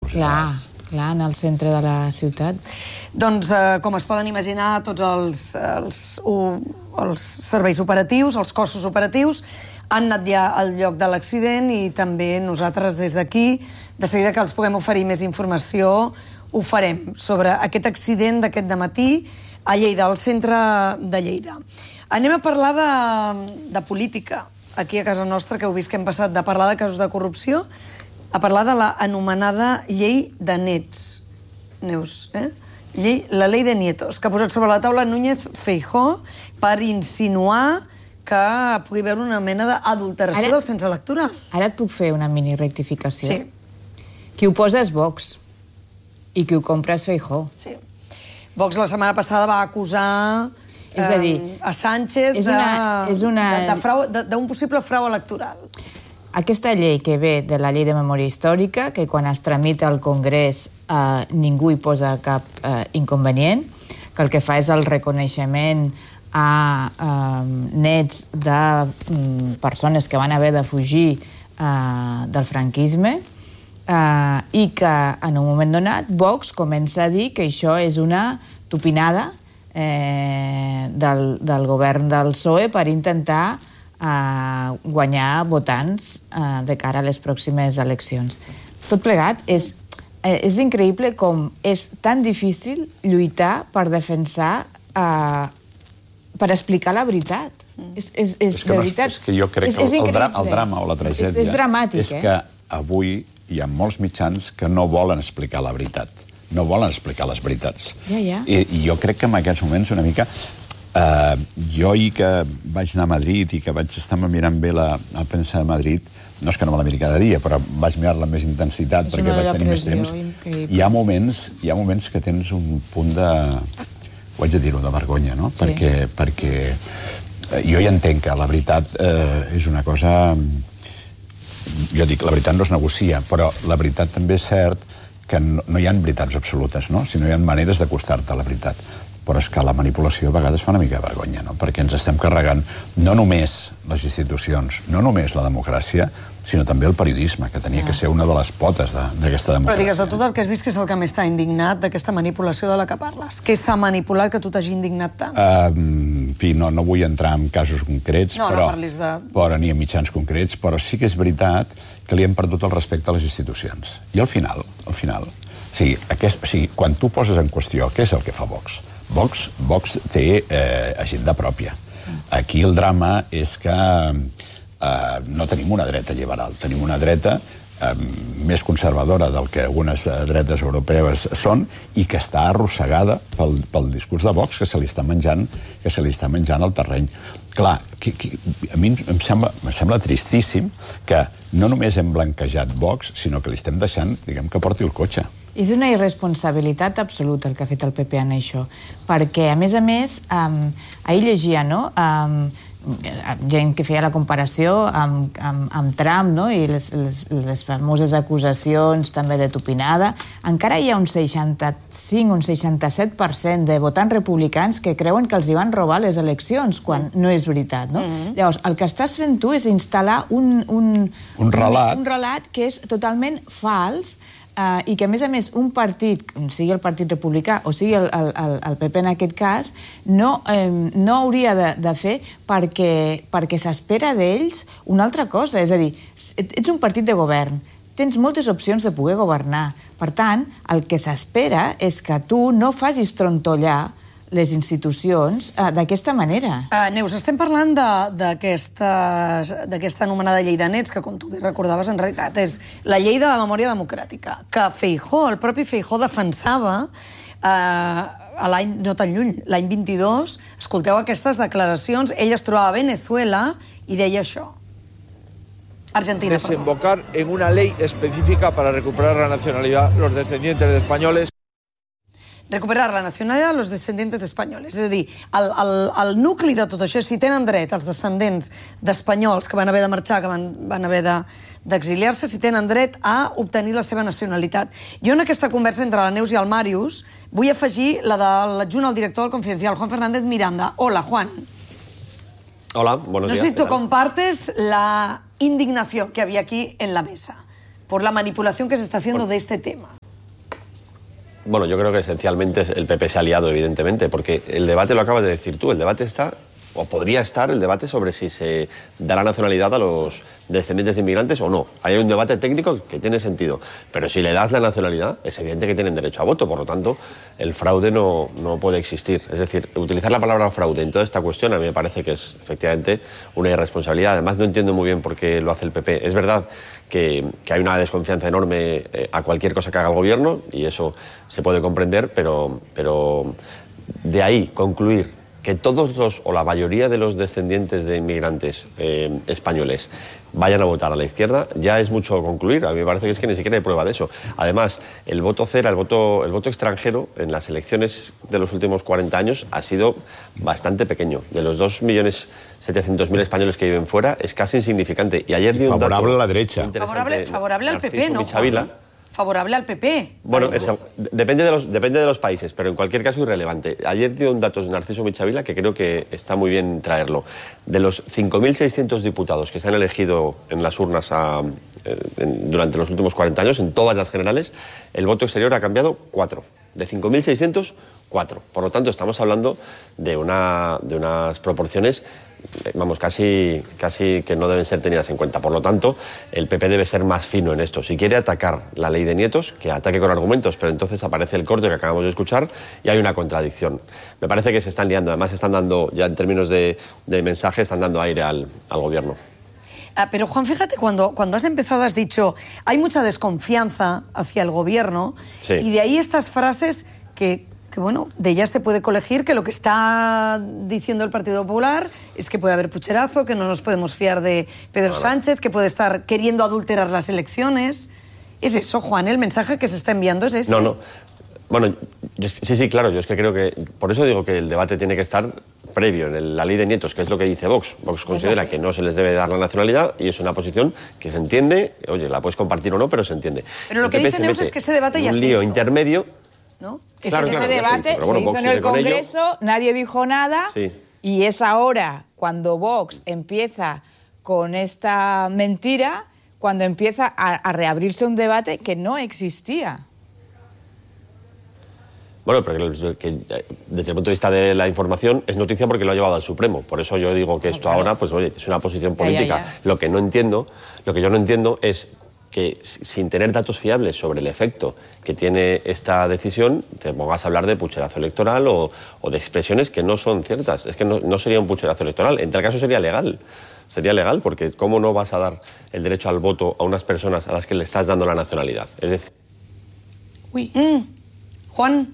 proporcionals. Clar, en el centre de la ciutat. Doncs, com es poden imaginar, tots els serveis operatius, els cossos operatius, han anat ja al lloc de l'accident i també nosaltres des d'aquí, de seguida que els puguem oferir més informació, ho farem sobre aquest accident d'aquest dematí a Lleida, al centre de Lleida. Anem a parlar de política, aquí a casa nostra, que heu vist que hem passat de parlar de casos de corrupció a parlar de l'anomenada llei de nets. Neus, la llei de nietos, que ha posat sobre la taula Núñez Feijóo per insinuar que pugui haver una mena d'adulteració del cens electoral. Ara et puc fer una mini rectificació? Sí. Qui ho posa és Vox i qui ho compra és Feijóo. Sí. Vox la setmana passada va acusar a Sánchez d'un possible frau electoral. Aquesta llei que ve de la llei de memòria històrica, que quan es tramita al Congrés ningú hi posa cap inconvenient, que el que fa és el reconeixement a nets de persones que van haver de fugir del franquisme i que en un moment donat Vox comença a dir que això és una tupinada del govern del PSOE per intentar guanyar votants de cara a les pròximes eleccions. Tot plegat és increïble com és tan difícil lluitar per defensar, per explicar la veritat. És que jo crec que el drama o la tragèdia és que avui hi ha molts mitjans que no volen explicar la veritat, no volen explicar les veritats. I jo crec que en aquests moments una mica... Jo ahir que vaig anar a Madrid i que vaig estar mirant bé la premsa de Madrid, no és que no me la miri cada dia, però vaig mirar-la amb més intensitat perquè vaig tenir més temps. Hi ha moments que tens un punt de... ho haig de dir-ho, de vergonya, no? Perquè jo ja entenc que la veritat és una cosa... Jo dic, la veritat no es negocia, però la veritat també és cert que no hi ha veritats absolutes, no? Sinó hi ha maneres d'acostar-te a la veritat. Però és que la manipulació a vegades fa una mica de vergonya, no? Perquè ens estem carregant no només les institucions, no només la democràcia, sinó també el periodisme, que tenia que ser una de les potes d'aquesta democràcia. Però digues, de tot el que has vist, què és el que més t'ha indignat d'aquesta manipulació de la que parles? Què s'ha manipulat que tu t'hagi indignat tant? En fi, no vull entrar en casos concrets, ni en mitjans concrets, però sí que és veritat que li hem perdut el respecte a les institucions. I al final, quan tu poses en qüestió què és el que fa Vox, Vox té agenda pròpia. Aquí el drama és que no tenim una dreta liberal, tenim una dreta més conservadora del que algunes dretes europees són i que està arrossegada pel discurs de Vox, que se li està menjant el terreny. Clar, a mi em sembla tristíssim que no només hem blanquejat Vox, sinó que li estem deixant, diguem, que porti el cotxe. És una irresponsabilitat absoluta el que ha fet el PP en això, perquè, a més, ahir llegia, no?, gent que feia la comparació amb Trump, no?, i les famoses acusacions també de tupinada. Encara hi ha un 65, un 67% de votants republicans que creuen que els hi van robar les eleccions, quan no és veritat, no? Llavors, el que estàs fent tu és instal·lar un relat que és totalment fals, i que, a més, un partit, sigui el Partit Republicà o sigui el PP en aquest cas, no hauria de fer perquè s'espera d'ells una altra cosa. És a dir, ets un partit de govern, tens moltes opcions de poder governar. Per tant, el que s'espera és que tu no facis trontollar les institucions d'aquesta manera. Neus, estem parlant d'aquesta anomenada llei de nets, que, com tu bé recordaves, en realitat és la llei de la memòria democràtica, que Feijóo, el propi Feijóo, defensava l'any, no tan lluny, l'any 22. Escolteu aquestes declaracions. Ell es trobava a Venezuela i deia això. Argentina, perdó. Desembocar en una ley específica para recuperar la nacionalidad los descendientes de españoles. Recuperar la nacionalitat als descendientes d'espanyoles. És a dir, el nucli de tot això, si tenen dret els descendents d'espanyols que van haver de marxar, que van haver d'exiliar-se, si tenen dret a obtenir la seva nacionalitat. Jo en aquesta conversa entre la Neus i el Màrius vull afegir la de l'adjunt al director del Confidencial, Juan Fernández Miranda. Hola, Juan. Hola, buenos días. No sé si tú compartes la indignación que había aquí en la mesa por la manipulación que se está haciendo de este tema. Bueno, yo creo que esencialmente el PP se ha aliado, evidentemente, porque el debate, lo acabas de decir tú, el debate está, o podría estar el debate sobre si se da la nacionalidad a los descendientes de inmigrantes o no. Hay un debate técnico que tiene sentido, pero si le das la nacionalidad, es evidente que tienen derecho a voto, por lo tanto, el fraude no puede existir. Es decir, utilizar la palabra fraude en toda esta cuestión a mí me parece que es efectivamente una irresponsabilidad. Además, no entiendo muy bien por qué lo hace el PP. Es verdad que hay una desconfianza enorme a cualquier cosa que haga el gobierno, y eso se puede comprender, pero de ahí concluir que todos o la mayoría de los descendientes de inmigrantes españoles vayan a votar a la izquierda, ya es mucho concluir. A mí me parece que es que ni siquiera hay prueba de eso. Además, el voto cera, el voto extranjero en las elecciones de los últimos 40 años ha sido bastante pequeño. De los 2.700.000 españoles que viven fuera, es casi insignificante. Y ayer dio un dato favorable a la derecha. Favorable al PP, ¿no? Favorable al PP. Bueno, depende de los países, pero en cualquier caso irrelevante. Ayer dio un dato de Narciso Michavila que creo que está muy bien traerlo. De los 5.600 diputados que se han elegido en las urnas durante los últimos 40 años, en todas las generales, el voto exterior ha cambiado 4. De 5.600, 4. Por lo tanto, estamos hablando de unas proporciones, vamos, casi que no deben ser tenidas en cuenta. Por lo tanto, el PP debe ser más fino en esto. Si quiere atacar la ley de nietos, que ataque con argumentos, pero entonces aparece el corte que acabamos de escuchar y hay una contradicción. Me parece que se están liando. Además, están dando, ya en términos de mensaje, están dando aire al gobierno. Pero Juan, fíjate, cuando has empezado has dicho hay mucha desconfianza hacia el gobierno, sí. Y de ahí estas frases que bueno, de ellas se puede colegir que lo que está diciendo el Partido Popular es que puede haber pucherazo, que no nos podemos fiar de Pedro Sánchez, que puede estar queriendo adulterar las elecciones. ¿Es eso, Juan? ¿El mensaje que se está enviando es ese? No. Bueno, sí, claro, yo es que creo que... Por eso digo que el debate tiene que estar previo en la ley de nietos, que es lo que dice Vox. Vox considera que no se les debe dar la nacionalidad y es una posición que se entiende. Oye, la puedes compartir o no, pero se entiende. Pero lo que dice Neus es que ese debate ya se hizo. Un lío intermedio... ¿No? Ese debate se hizo en el Congreso, nadie dijo nada, sí. Y es ahora cuando Vox empieza con esta mentira, cuando empieza a reabrirse un debate que no existía. Bueno, pero que desde el punto de vista de la información es noticia porque lo ha llevado al Supremo. Por eso yo digo que esto ahora, pues oye, es una posición política. Ya. Lo que yo no entiendo es que sin tener datos fiables sobre el efecto que tiene esta decisión, te pongas a hablar de pucherazo electoral o de expresiones que no son ciertas. Es que no sería un pucherazo electoral. En tal caso sería legal. Sería legal porque ¿cómo no vas a dar el derecho al voto a unas personas a las que le estás dando la nacionalidad? Es decir... Uy. Juan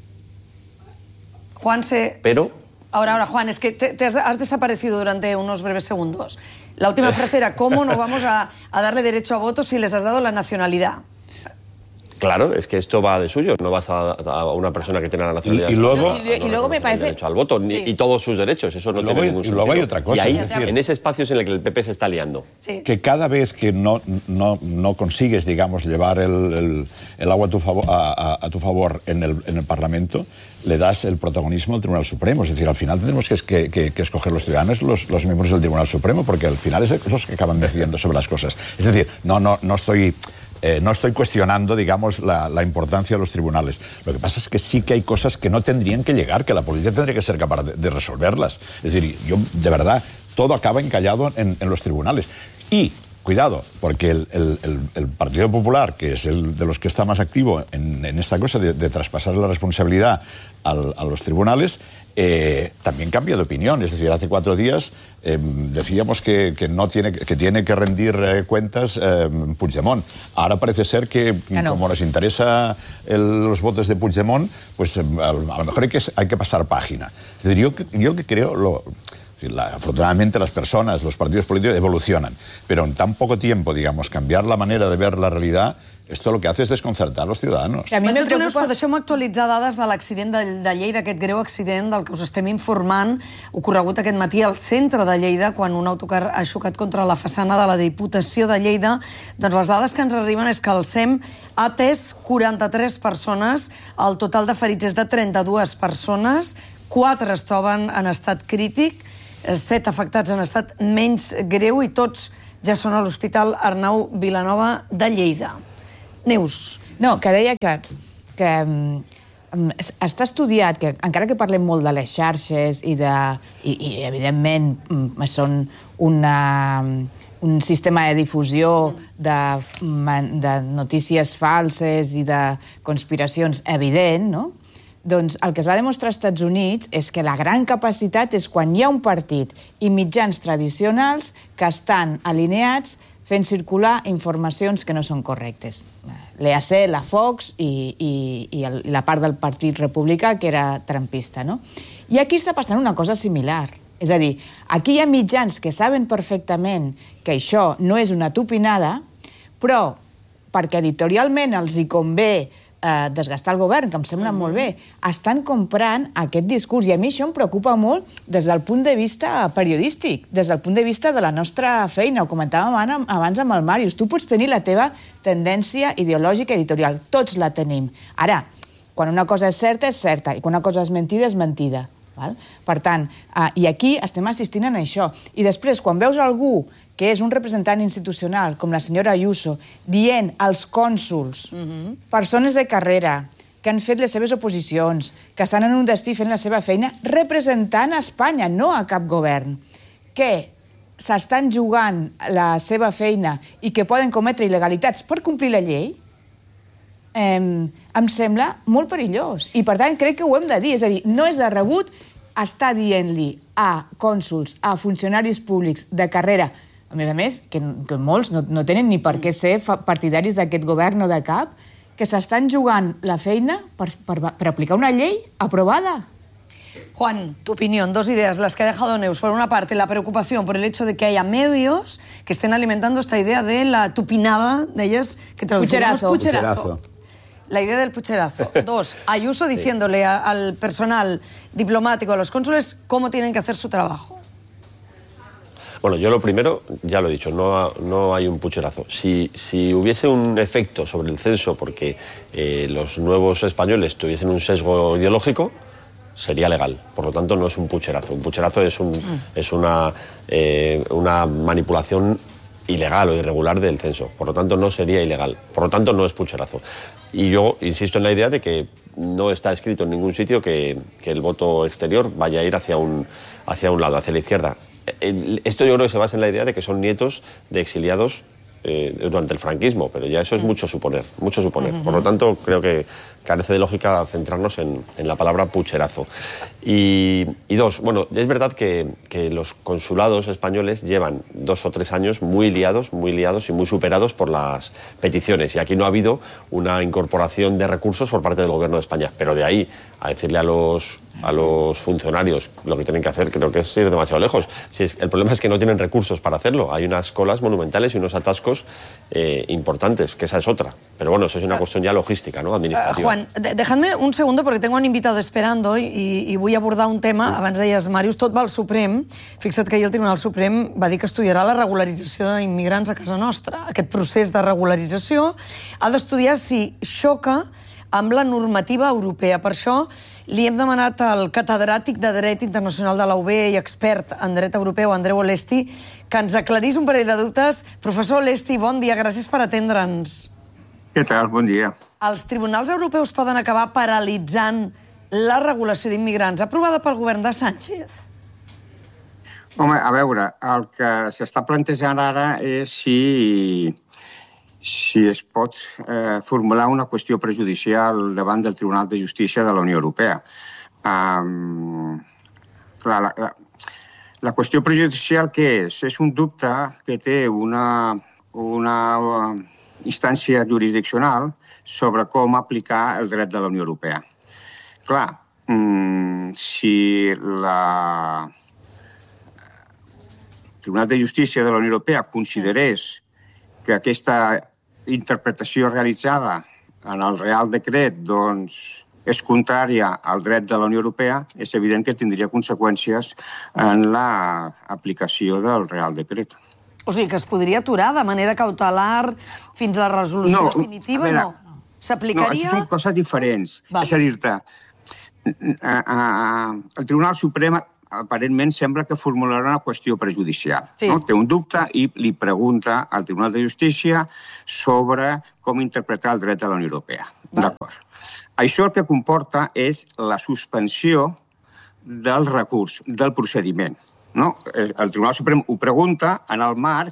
se... Pero... Ahora, Juan, es que te has desaparecido durante unos breves segundos. La última frase era, ¿cómo no vamos a darle derecho a voto si les has dado la nacionalidad? Claro, es que esto va de suyo, no vas a una persona que tiene la nacionalidad. Y luego me parece... derecho al voto, sí. Y todos sus derechos, eso no tiene ningún sentido. Y luego hay otra cosa. Y ahí, en ese espacio es en el que el PP se está liando. Sí. Que cada vez que no consigues, digamos, llevar el agua a tu favor en el Parlamento, le das el protagonismo al Tribunal Supremo. Es decir, al final tenemos que escoger los ciudadanos, los miembros del Tribunal Supremo, porque al final es los que acaban decidiendo sobre las cosas. Es decir, no estoy cuestionando, digamos, la importancia de los tribunales. Lo que pasa es que sí que hay cosas que no tendrían que llegar, que la policía tendría que ser capaz de resolverlas. Es decir, de verdad, todo acaba encallado en los tribunales. Y, cuidado, porque el Partido Popular, que es el de los que está más activo en esta cosa de traspasar la responsabilidad a los tribunales, también cambia de opinión. Es decir, hace 4 días decíamos que tiene que rendir cuentas Puigdemont. Ahora parece ser que, como nos interesa los votos de Puigdemont, pues a lo mejor hay que pasar página. Es decir, yo que creo... Afortunadamente las personas, los partidos políticos evolucionan, pero en tan poco tiempo, digamos, cambiar la manera de ver la realidad, esto lo que hace és desconcertar els ciutadans. A mi deixeu-me actualitzar dades de l'accident de Lleida, aquest greu accident del que us estem informant, ocorregut aquest matí al centre de Lleida, quan un autocar ha xocat contra la façana de la Diputació de Lleida. Doncs les dades que ens arriben és que el SEM ha atès 43 persones, el total de ferits és de 32 persones, 4 es troben en estat crític, 7 afectats en estat menys greu i tots ja són a l'Hospital Arnau Vilanova de Lleida. Neus. No, que deia que que està estudiat, que encara que parlem molt de les xarxes i evidentment són un sistema de difusió de notícies falses i de conspiracions evident, no? Doncs el que es va demostrar als Estats Units és que la gran capacitat és quan hi ha un partit i mitjans tradicionals que estan alineats fent circular informacions que no són correctes. L'EAC, la Fox i la part del Partit Republicà, que era trumpista, no? I aquí està passant una cosa similar. És a dir, aquí hi ha mitjans que saben perfectament que això no és una tupinada, però perquè editorialment els hi convé desgastar el govern, que em sembla molt bé, estan comprant aquest discurs. I a mi això em preocupa molt des del punt de vista periodístic, des del punt de vista de la nostra feina. Ho comentàvem abans amb el Màrius. Tu pots tenir la teva tendència ideològica editorial. Tots la tenim. Ara, quan una cosa és certa, i quan una cosa és mentida, és mentida. Per tant, i aquí estem assistint a això. I després, quan veus algú que és un representant institucional, com la senyora Ayuso, dient als cònsuls, persones de carrera, que han fet les seves oposicions, que estan en un destí fent la seva feina, representant a Espanya, no a cap govern, que s'estan jugant la seva feina i que poden cometre il·legalitats per complir la llei, em sembla molt perillós. I, per tant, crec que ho hem de dir. És a dir, no és de rebut estar dient-li a cònsuls, a funcionaris públics de carrera, a més, que molts no tenen ni per què ser partidaris d'aquest govern o de cap, que s'estan jugant la feina per aplicar una llei aprovada. Juan, tu opinión, dos ideas, las que ha dejado Neus. Por una parte, la preocupación por el hecho de que haya medios que estén alimentando esta idea de la tupinada de ellas, que traduciremos pucherazo. La idea del pucherazo. Dos, Ayuso diciéndole al personal diplomático, a los cónsules, cómo tienen que hacer su trabajo. Bueno, yo lo primero, ya lo he dicho, no hay un pucherazo. Si hubiese un efecto sobre el censo porque los nuevos españoles tuviesen un sesgo ideológico, sería legal. Por lo tanto, no es un pucherazo. Un pucherazo es una manipulación ilegal o irregular del censo. Por lo tanto, no sería ilegal. Por lo tanto, no es pucherazo. Y yo insisto en la idea de que no está escrito en ningún sitio que el voto exterior vaya a ir hacia un lado, hacia la izquierda. Esto yo creo que se basa en la idea de que son nietos de exiliados durante el franquismo, pero ya eso es mucho suponer, mucho suponer. Por lo tanto, creo que carece de lógica centrarnos en la palabra pucherazo. Y dos, bueno, es verdad que los consulados españoles llevan 2 o 3 años muy liados y muy superados por las peticiones. Y aquí no ha habido una incorporación de recursos por parte del Gobierno de España. Pero de ahí a decirle a los funcionarios lo que tienen que hacer, creo que es ir demasiado lejos. El problema es que no tienen recursos para hacerlo. Hay unas colas monumentales y unos atascos importantes, que esa es otra. Pero bueno, eso es una cuestión ya logística, ¿no? Administrativa. Juan, dejadme un segundo porque tengo un invitado esperando y vull abordar un tema. Abans deies, Màrius, tot va al Suprem. Fixa't que ahir el Tribunal Suprem va dir que estudiarà la regularització d'immigrants a casa nostra. Aquest procés de regularització ha d'estudiar si xoca amb la normativa europea. Per això li hem demanat al catedràtic de Dret Internacional de la UB i expert en dret europeu, Andreu Olesti, que ens aclarís un parell de dubtes. Professor Olesti, bon dia, gràcies per atendre'ns. Què tal? Bon dia. Els tribunals europeus poden acabar paralitzant la regulació d'immigrants aprovada pel govern de Sánchez? Home, a veure, el que s'està plantejant ara és si es pot formular una qüestió prejudicial davant del Tribunal de Justícia de la Unió Europea. La qüestió prejudicial què és? És un dubte que té una instància jurisdiccional sobre com aplicar el dret de la Unió Europea. Clar, si el Tribunal de Justícia de la Unió Europea considerés que aquesta interpretació realitzada en el Real Decret és contrària al dret de la Unió Europea, és evident que tindria conseqüències en l'aplicació del Real Decret. O sigui, que es podria aturar de manera cautelar fins a la resolució definitiva? No. S'aplicaria? No, són coses diferents. És a dir-te, el Tribunal Suprem aparentment sembla que formularà una qüestió prejudicial. Té un dubte i li pregunta al Tribunal de Justícia sobre com interpretar el dret de la Unió Europea. D'acord. Això el que comporta és la suspensió del recurs, del procediment. No? El Tribunal Suprem ho pregunta en el marc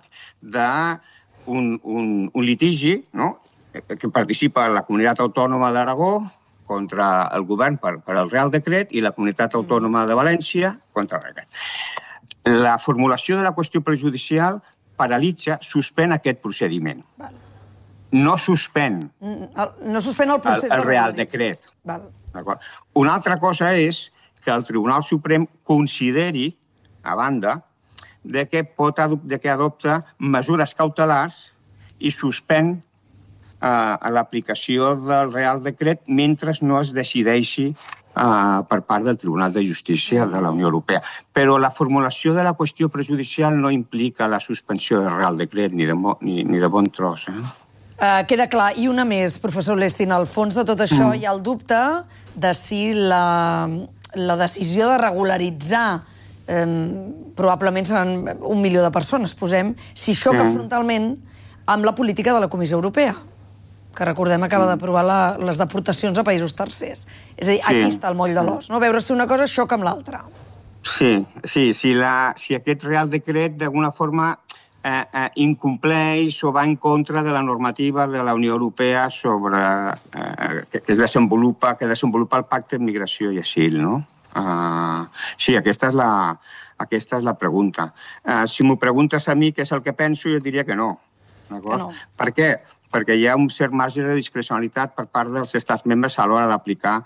d'un litigi, no? Que participa la Comunitat Autònoma d'Aragó contra el govern per el Real Decret i la Comunitat Autònoma de València contra el Decret. La formulació de la qüestió prejudicial paralitza, suspèn aquest procediment. No suspèn el procés el Real Decret. Una altra cosa és que el Tribunal Suprem consideri, a banda, que adopta mesures cautelars i suspèn l'aplicació del Real Decret mentre no es decideixi per part del Tribunal de Justícia de la Unió Europea. Però la formulació de la qüestió prejudicial no implica la suspensió del Real Decret ni de bon tros. Queda clar. I una més, professor Olesti, al fons de tot això hi ha el dubte de si la decisió de regularitzar probablement seran 1 milió de persones, posem, si xoca frontalment amb la política de la Comissió Europea, que recordem acaba d'aprovar les deportacions a països tercers. És a dir, aquí està el moll de l'os, no? Veure si una cosa xoca amb l'altra. Sí. Si aquest Real Decret d'alguna forma incompleix o va en contra de la normativa de la Unió Europea sobre que desenvolupa el Pacte de Migració i Asil, no? Sí, aquesta és la pregunta. Si m'ho preguntes a mi què és el que penso, jo diria que no. Per què? Perquè hi ha un cert marge de discrecionalitat per part dels estats membres a l'hora d'aplicar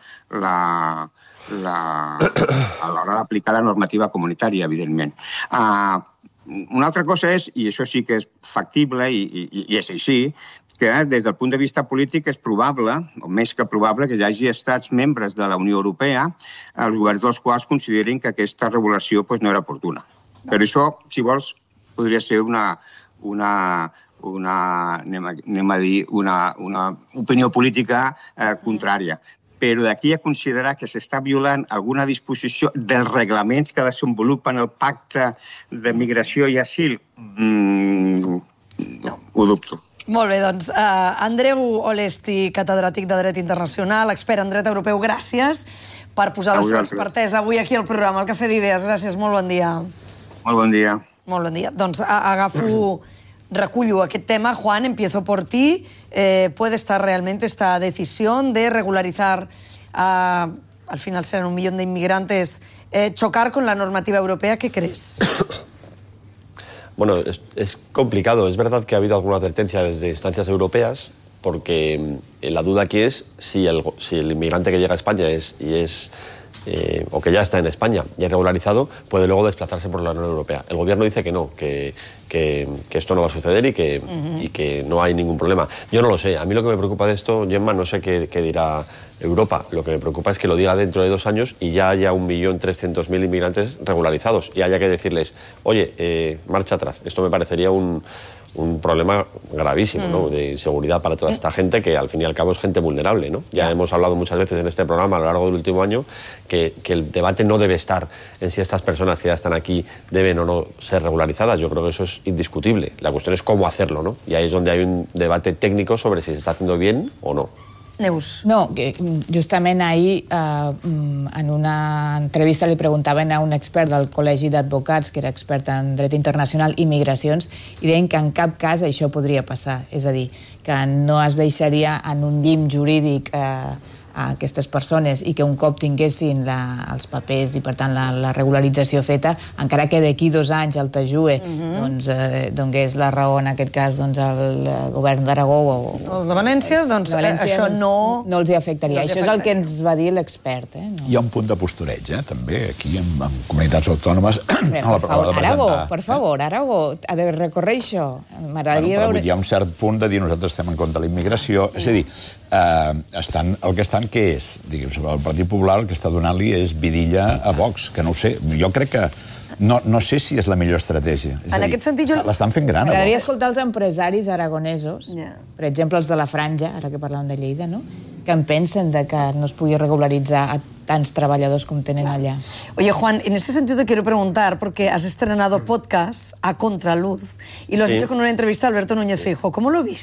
la normativa comunitària, evidentment. Una altra cosa és, i això sí que és factible i és així, que des del punt de vista polític és probable, o més que probable, que hi hagi estats membres de la Unió Europea, els governs dels quals considerin que aquesta regulació no era oportuna. Però això, si vols, podria ser una opinió política contrària. Però d'aquí a considerar que s'està violant alguna disposició dels reglaments que desenvolupen el Pacte de Migració i Asil, ho dubto. Molt bé, doncs, Andreu Olesti, catedràtic de Dret Internacional, expert en dret europeu, gràcies per posar la seva expertesa avui aquí al programa, al Cafè d'Idees. Gràcies, molt bon dia. Molt bon dia. Molt bon dia. Doncs recullo aquest tema. Juan, empiezo por ti. ¿Puede estar realmente esta decisión de regularizar, al final serán 1 millón de inmigrantes, chocar con la normativa europea? ¿Qué crees? Bueno, es complicado. Es verdad que ha habido alguna advertencia desde instancias europeas, porque la duda aquí es si el inmigrante que llega a España o que ya está en España y es regularizado, puede luego desplazarse por la Unión Europea. El gobierno dice que no, que esto no va a suceder y que no hay ningún problema. Yo no lo sé. A mí lo que me preocupa de esto, Gemma, no sé qué dirá Europa. Lo que me preocupa es que lo diga dentro de 2 años y ya haya 1.300.000 inmigrantes regularizados y haya que decirles, oye, marcha atrás. Esto me parecería un problema gravísimo, ¿no? De inseguridad para toda esta gente, que al fin y al cabo es gente vulnerable, ¿no? Ya hemos hablado muchas veces en este programa a lo largo del último año que el debate no debe estar en si estas personas que ya están aquí deben o no ser regularizadas. Yo creo que eso es indiscutible. La cuestión es cómo hacerlo, ¿no? Y ahí es donde hay un debate técnico sobre si se está haciendo bien o no. Neus. No, que justament ahir en una entrevista li preguntaven a un expert del Col·legi d'Advocats, que era expert en dret internacional i migracions, i deien que en cap cas això podria passar. És a dir, que no es deixaria en un llim jurídic a aquestes persones i que un cop tinguessin els papers i, per tant, la regularització feta, encara que d'aquí 2 anys el TJUE donés la raó, en aquest cas, al govern d'Aragó o el de València, doncs això no els hi afectaria. Això és el que ens va dir l'expert. Hi ha un punt de postureig, també, aquí, en comunitats autònomes. Per favor, Aragó, ha de recórrer això. M'agradaria veure... Hi ha un cert punt de dir nosaltres estem en contra de la immigració. És a dir, el que estan, què és? El Partit Popular el que està donant-li és vidilla a Vox, que no ho sé. Jo crec que no sé si és la millor estratègia. En aquest sentit, l'estan fent gran a Vox. M'agradaria escoltar els empresaris aragonesos, per exemple, els de la Franja, ara que parlàvem de Lleida, no? Que en pensen de que no es pugui regularitzar a tants treballadors com tenen allá. Oye, Juan, en ese sentido te quiero preguntar, porque has estrenado podcast A Contraluz y lo has hecho con una entrevista a Alberto Núñez Feijóo. ¿Cómo lo viste?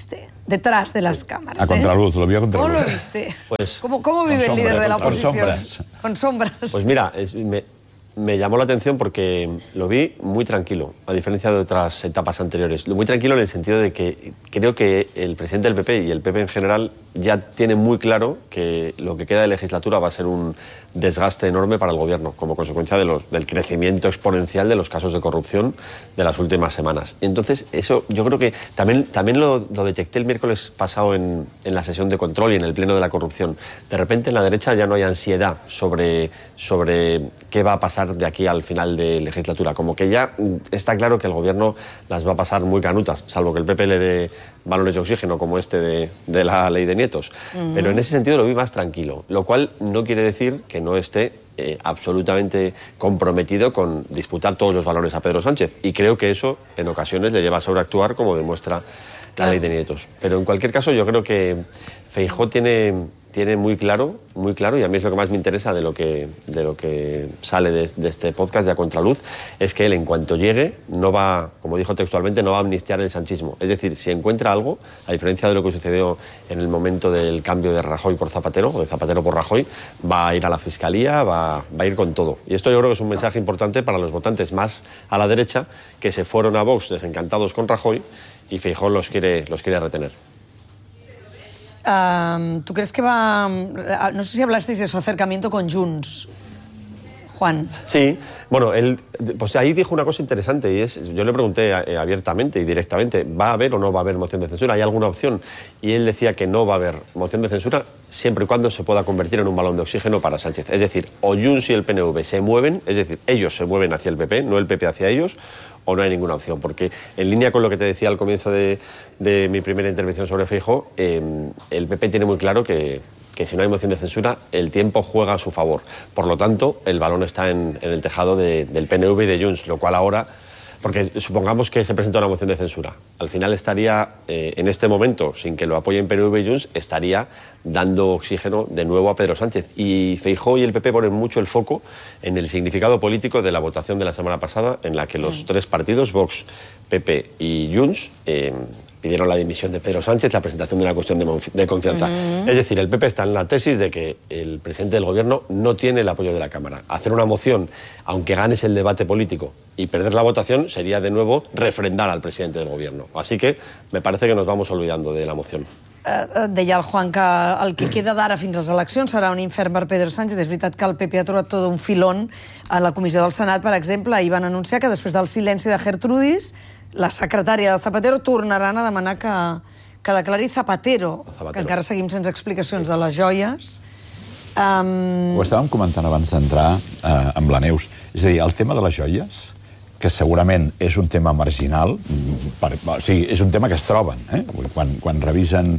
detrás de las cámaras. A contraluz, lo vio a contraluz. ¿Cómo lo viste? ¿Cómo vive el líder de la oposición? Con sombras. Pues mira, me llamó la atención porque lo vi muy tranquilo, a diferencia de otras etapas anteriores. Muy tranquilo en el sentido de que creo que el presidente del PP y el PP en general ya tiene muy claro que lo que queda de legislatura va a ser un desgaste enorme para el gobierno, como consecuencia del crecimiento exponencial de los casos de corrupción de las últimas semanas. Entonces, eso yo creo que también lo detecté el miércoles pasado en la sesión de control y en el pleno de la corrupción. De repente en la derecha ya no hay ansiedad sobre qué va a pasar de aquí al final de legislatura. Como que ya está claro que el gobierno las va a pasar muy canutas, salvo que el PP le dé balones de oxígeno como este de la ley de nietos. Pero en ese sentido lo vi más tranquilo, lo cual no quiere decir que no esté absolutamente comprometido con disputar todos los balones a Pedro Sánchez. Y creo que eso en ocasiones le lleva a sobreactuar, como demuestra la ley de nietos. Pero en cualquier caso yo creo que Feijóo tiene muy claro, y a mí es lo que más me interesa de lo que sale de este podcast de A Contraluz, es que él en cuanto llegue no va, como dijo textualmente, no va a amnistiar el sanchismo. Es decir, si encuentra algo, a diferencia de lo que sucedió en el momento del cambio de Rajoy por Zapatero, o de Zapatero por Rajoy, va a ir a la Fiscalía, va a ir con todo. Y esto yo creo que es un mensaje importante para los votantes más a la derecha, que se fueron a Vox desencantados con Rajoy, y Feijóo los quiere retener. ¿Tú crees que va...? No sé si hablasteis de su acercamiento con Junts, Juan. Sí, bueno, él pues ahí dijo una cosa interesante y yo le pregunté abiertamente y directamente, ¿va a haber o no va a haber moción de censura? ¿Hay alguna opción? Y él decía que no va a haber moción de censura siempre y cuando se pueda convertir en un balón de oxígeno para Sánchez. Es decir, o Junts y el PNV se mueven, es decir, ellos se mueven hacia el PP, no el PP hacia ellos, o no hay ninguna opción, porque en línea con lo que te decía al comienzo de mi primera intervención sobre Feijóo, el PP tiene muy claro que si no hay moción de censura, el tiempo juega a su favor. Por lo tanto, el balón está en el tejado del PNV y de Junts, lo cual ahora, porque supongamos que se presenta una moción de censura, al final estaría, en este momento, sin que lo apoyen PNV y Junts, estaría dando oxígeno de nuevo a Pedro Sánchez. Y Feijóo y el PP ponen mucho el foco en el significado político de la votación de la semana pasada, en la que los tres partidos, Vox, PP y Junts, pidieron la dimisión de Pedro Sánchez, la presentación de una cuestión de confianza. Es decir, el PP está en la tesis de que el presidente del gobierno no tiene el apoyo de la Cámara. Hacer una moción, aunque ganes el debate político y perder la votación, sería de nuevo refrendar al presidente del gobierno. Así que me parece que nos vamos olvidando de la moción. Deia el Juan que el que queda d'ara fins a les eleccions serà un infern per Pedro Sánchez. És veritat que el PP ha trobat tot un filón a la comissió del Senat, per exemple. Ahir van anunciar que després del silenci de Gertrudis, la secretària de Zapatero, tornaran a demanar que declari Zapatero, que encara seguim sense explicacions de les joies. Ho estàvem comentant abans d'entrar amb la Neus. És a dir, el tema de les joies, que segurament és un tema marginal, o sigui, és un tema que es troben, quan revisen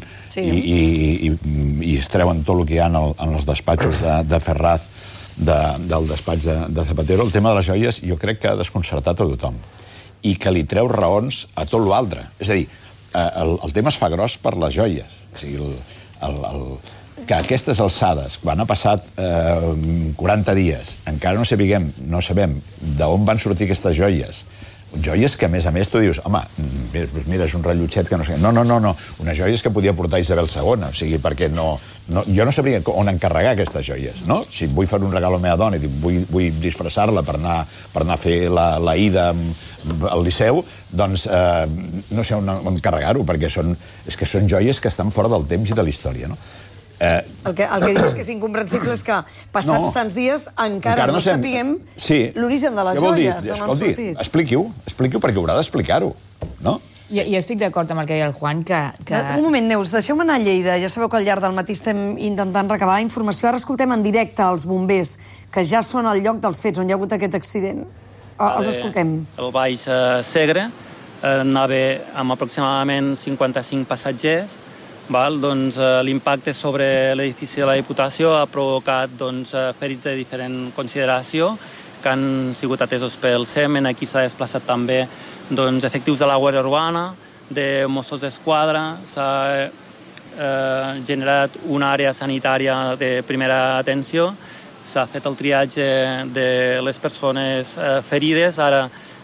i es treuen tot el que hi ha en els despatxos de Ferraz, del despatx de Zapatero, el tema de les joies jo crec que ha desconcertat a tothom i que li treu raons a tot l'altre. És a dir, el tema es fa gros per les joies. O sigui, que a aquestes alçades, quan ha passat 40 dies, encara no sabem d'on van sortir aquestes joies. Joies que, a més, tu dius, home, mira, és un rellotget que no sé... No, unes joies que podia portar Isabel II, o sigui, perquè jo no sabria on encarregar aquestes joies, no? Si vull fer un regal a la meva dona i vull disfressar-la per anar a fer la ida al Liceu, doncs no sé on encarregar-ho, perquè és que són joies que estan fora del temps i de la història, no? El que dius que és incomprensible és que passats tants dies encara no sapiguem l'origen de les joies, d'on han sortit. Expliqui-ho perquè haurà d'explicar-ho, no? Jo estic d'acord amb el que deia el Juan, que... Un moment, Neus, deixeu-me anar a Lleida. Ja sabeu que al llarg del matí estem intentant recabar informació. Ara escoltem en directe els bombers, que ja són al lloc dels fets, on hi ha hagut aquest accident. Els escoltem. El Baix Segre anava amb aproximadament 55 passatgers. L'impacte sobre l'edifici de la Diputació ha provocat ferits de diferent consideració que han sigut atesos pel SEMEN. Aquí s'ha desplaçat també efectius de la Guàrdia Urbana, de Mossos d'Esquadra. S'ha generat una àrea sanitària de primera atenció. S'ha fet el triatge de les persones ferides. Ara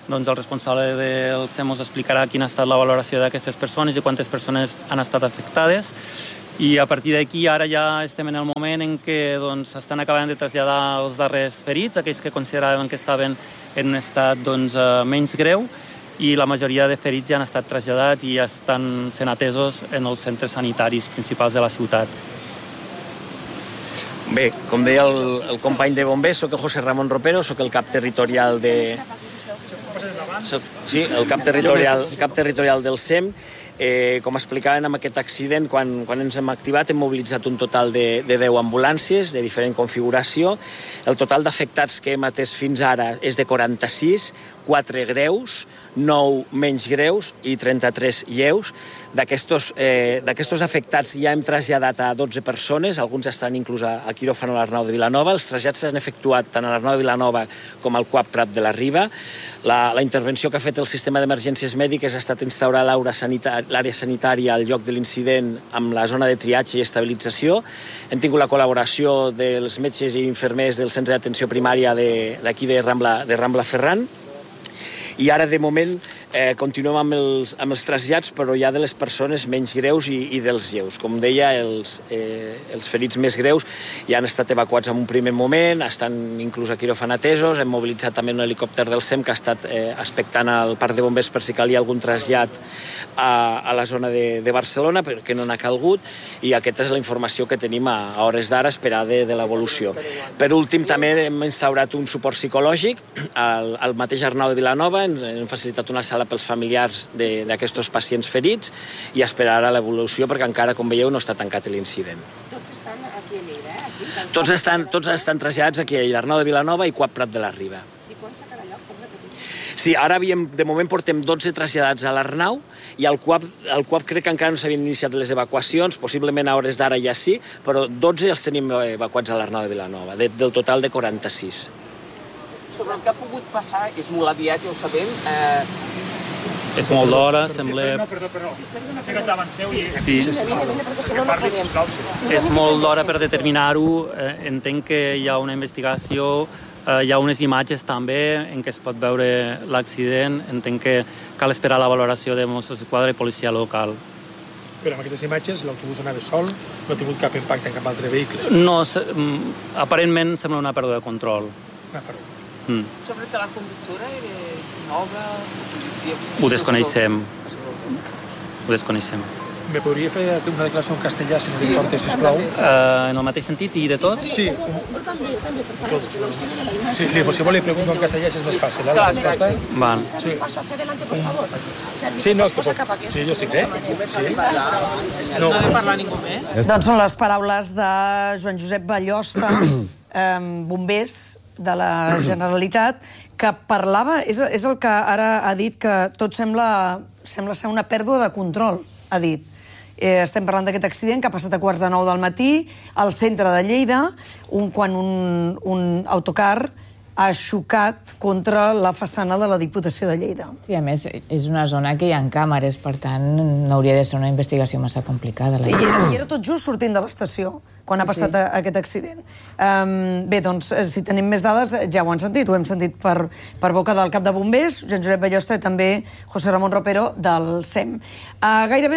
doncs el responsable del SEM us explicarà quina ha estat la valoració d'aquestes persones i quantes persones han estat afectades. I a partir d'aquí ara ja estem en el moment en què estan acabant de traslladar els darrers ferits, aquells que consideraven que estaven en un estat menys greu, i la majoria de ferits ja han estat traslladats i ja estan sent atesos en els centres sanitaris principals de la ciutat. Bé, com deia el company de bombers, soc el José Ramón Ropero, soc el cap territorial de... Sí, el cap territorial del SEM. Com explicaven, amb aquest accident, quan ens hem activat, hem mobilitzat un total de 10 ambulàncies de diferent configuració. El total d'afectats que hem atès fins ara és de 46, 4 greus, 9 menys greus i 33 lleus. D'aquestos afectats ja hem traslladat a 12 persones, alguns estan inclús a quiròfan a l'Arnau de Vilanova. Els trasllats s'han efectuat tant a l'Arnau de Vilanova com al CUAP Prat de la Riba. La intervenció que ha fet el sistema d'emergències mèdiques ha estat instaurar l'àrea sanitària al lloc de l'incident amb la zona de triatge i estabilització. Hem tingut la col·laboració dels metges i infermers del centre d'atenció primària d'aquí de Rambla Ferran. I ara, de moment, continuem amb els trasllats, però ja de les persones menys greus i dels lleus. Com deia, els ferits més greus ja han estat evacuats en un primer moment, estan inclús a quiròfan atesos, hem mobilitzat també un helicòpter del SEM que ha estat expectant al parc de bombers per si calia algun trasllat a la zona de Barcelona, perquè no n'ha calgut, i aquesta és la informació que tenim a hores d'ara, esperada de l'evolució. Per últim, també hem instaurat un suport psicològic al mateix Arnau de Vilanova, hem facilitat una sala pels familiars d'aquests pacients ferits i esperar a l'evolució perquè encara, com veieu, no està tancat l'incident. Tots estan aquí a Lleida, has dit? Tots estan traslladats aquí a Arnau de Vilanova i CUAP Prat de la Riba. I quan s'ha quedat lloc? Sí, ara de moment portem 12 traslladats a l'Arnau i al CUAP crec que encara no s'havien iniciat les evacuacions, possiblement a hores d'ara ja sí, però 12 els tenim evacuats a l'Arnau de Vilanova, del total de 46. Sobre el que ha pogut passar, és molt aviat, ja ho sabem. És molt d'hora, sembla... Perdona. Sí. Perquè si no, no podem. És molt d'hora per determinar-ho. Entenc que hi ha una investigació, hi ha unes imatges també en què es pot veure l'accident. Entenc que cal esperar la valoració de Mossos d'Esquadra i policia local. Però amb aquestes imatges l'autobús anava sol, no ha tingut cap impacte en cap altre vehicle? No, aparentment sembla una pèrdua de control. Sobre que la conductora era nova... Ho desconeixem. Me podria fer una declaració en castellà, si no t'importa, sisplau? En el mateix sentit i de tots? Sí. Sí, si vol li pregunto en castellà, si és més fàcil. Val. Sí, no, sí, jo estic bé. No ha de parlar ningú més. Doncs són les paraules de Joan Josep Vallosta, bombers de la Generalitat, que parlava, és el que ara ha dit, que tot sembla ser una pèrdua de control, ha dit. Estem parlant d'aquest accident que ha passat a 8:45 del matí al centre de Lleida, quan un autocar ha xocat contra la façana de la Diputació de Lleida. Sí, a més, és una zona que hi ha càmeres, per tant, no hauria de ser una investigació massa complicada. I era tot just sortint de l'estació, quan ha passat aquest accident. Bé, doncs, si tenim més dades, ja ho han sentit. Ho hem sentit per boca del cap de bombers, Joan Josep Vallosta, i també José Ramón Ropero, del SEM. Gairebé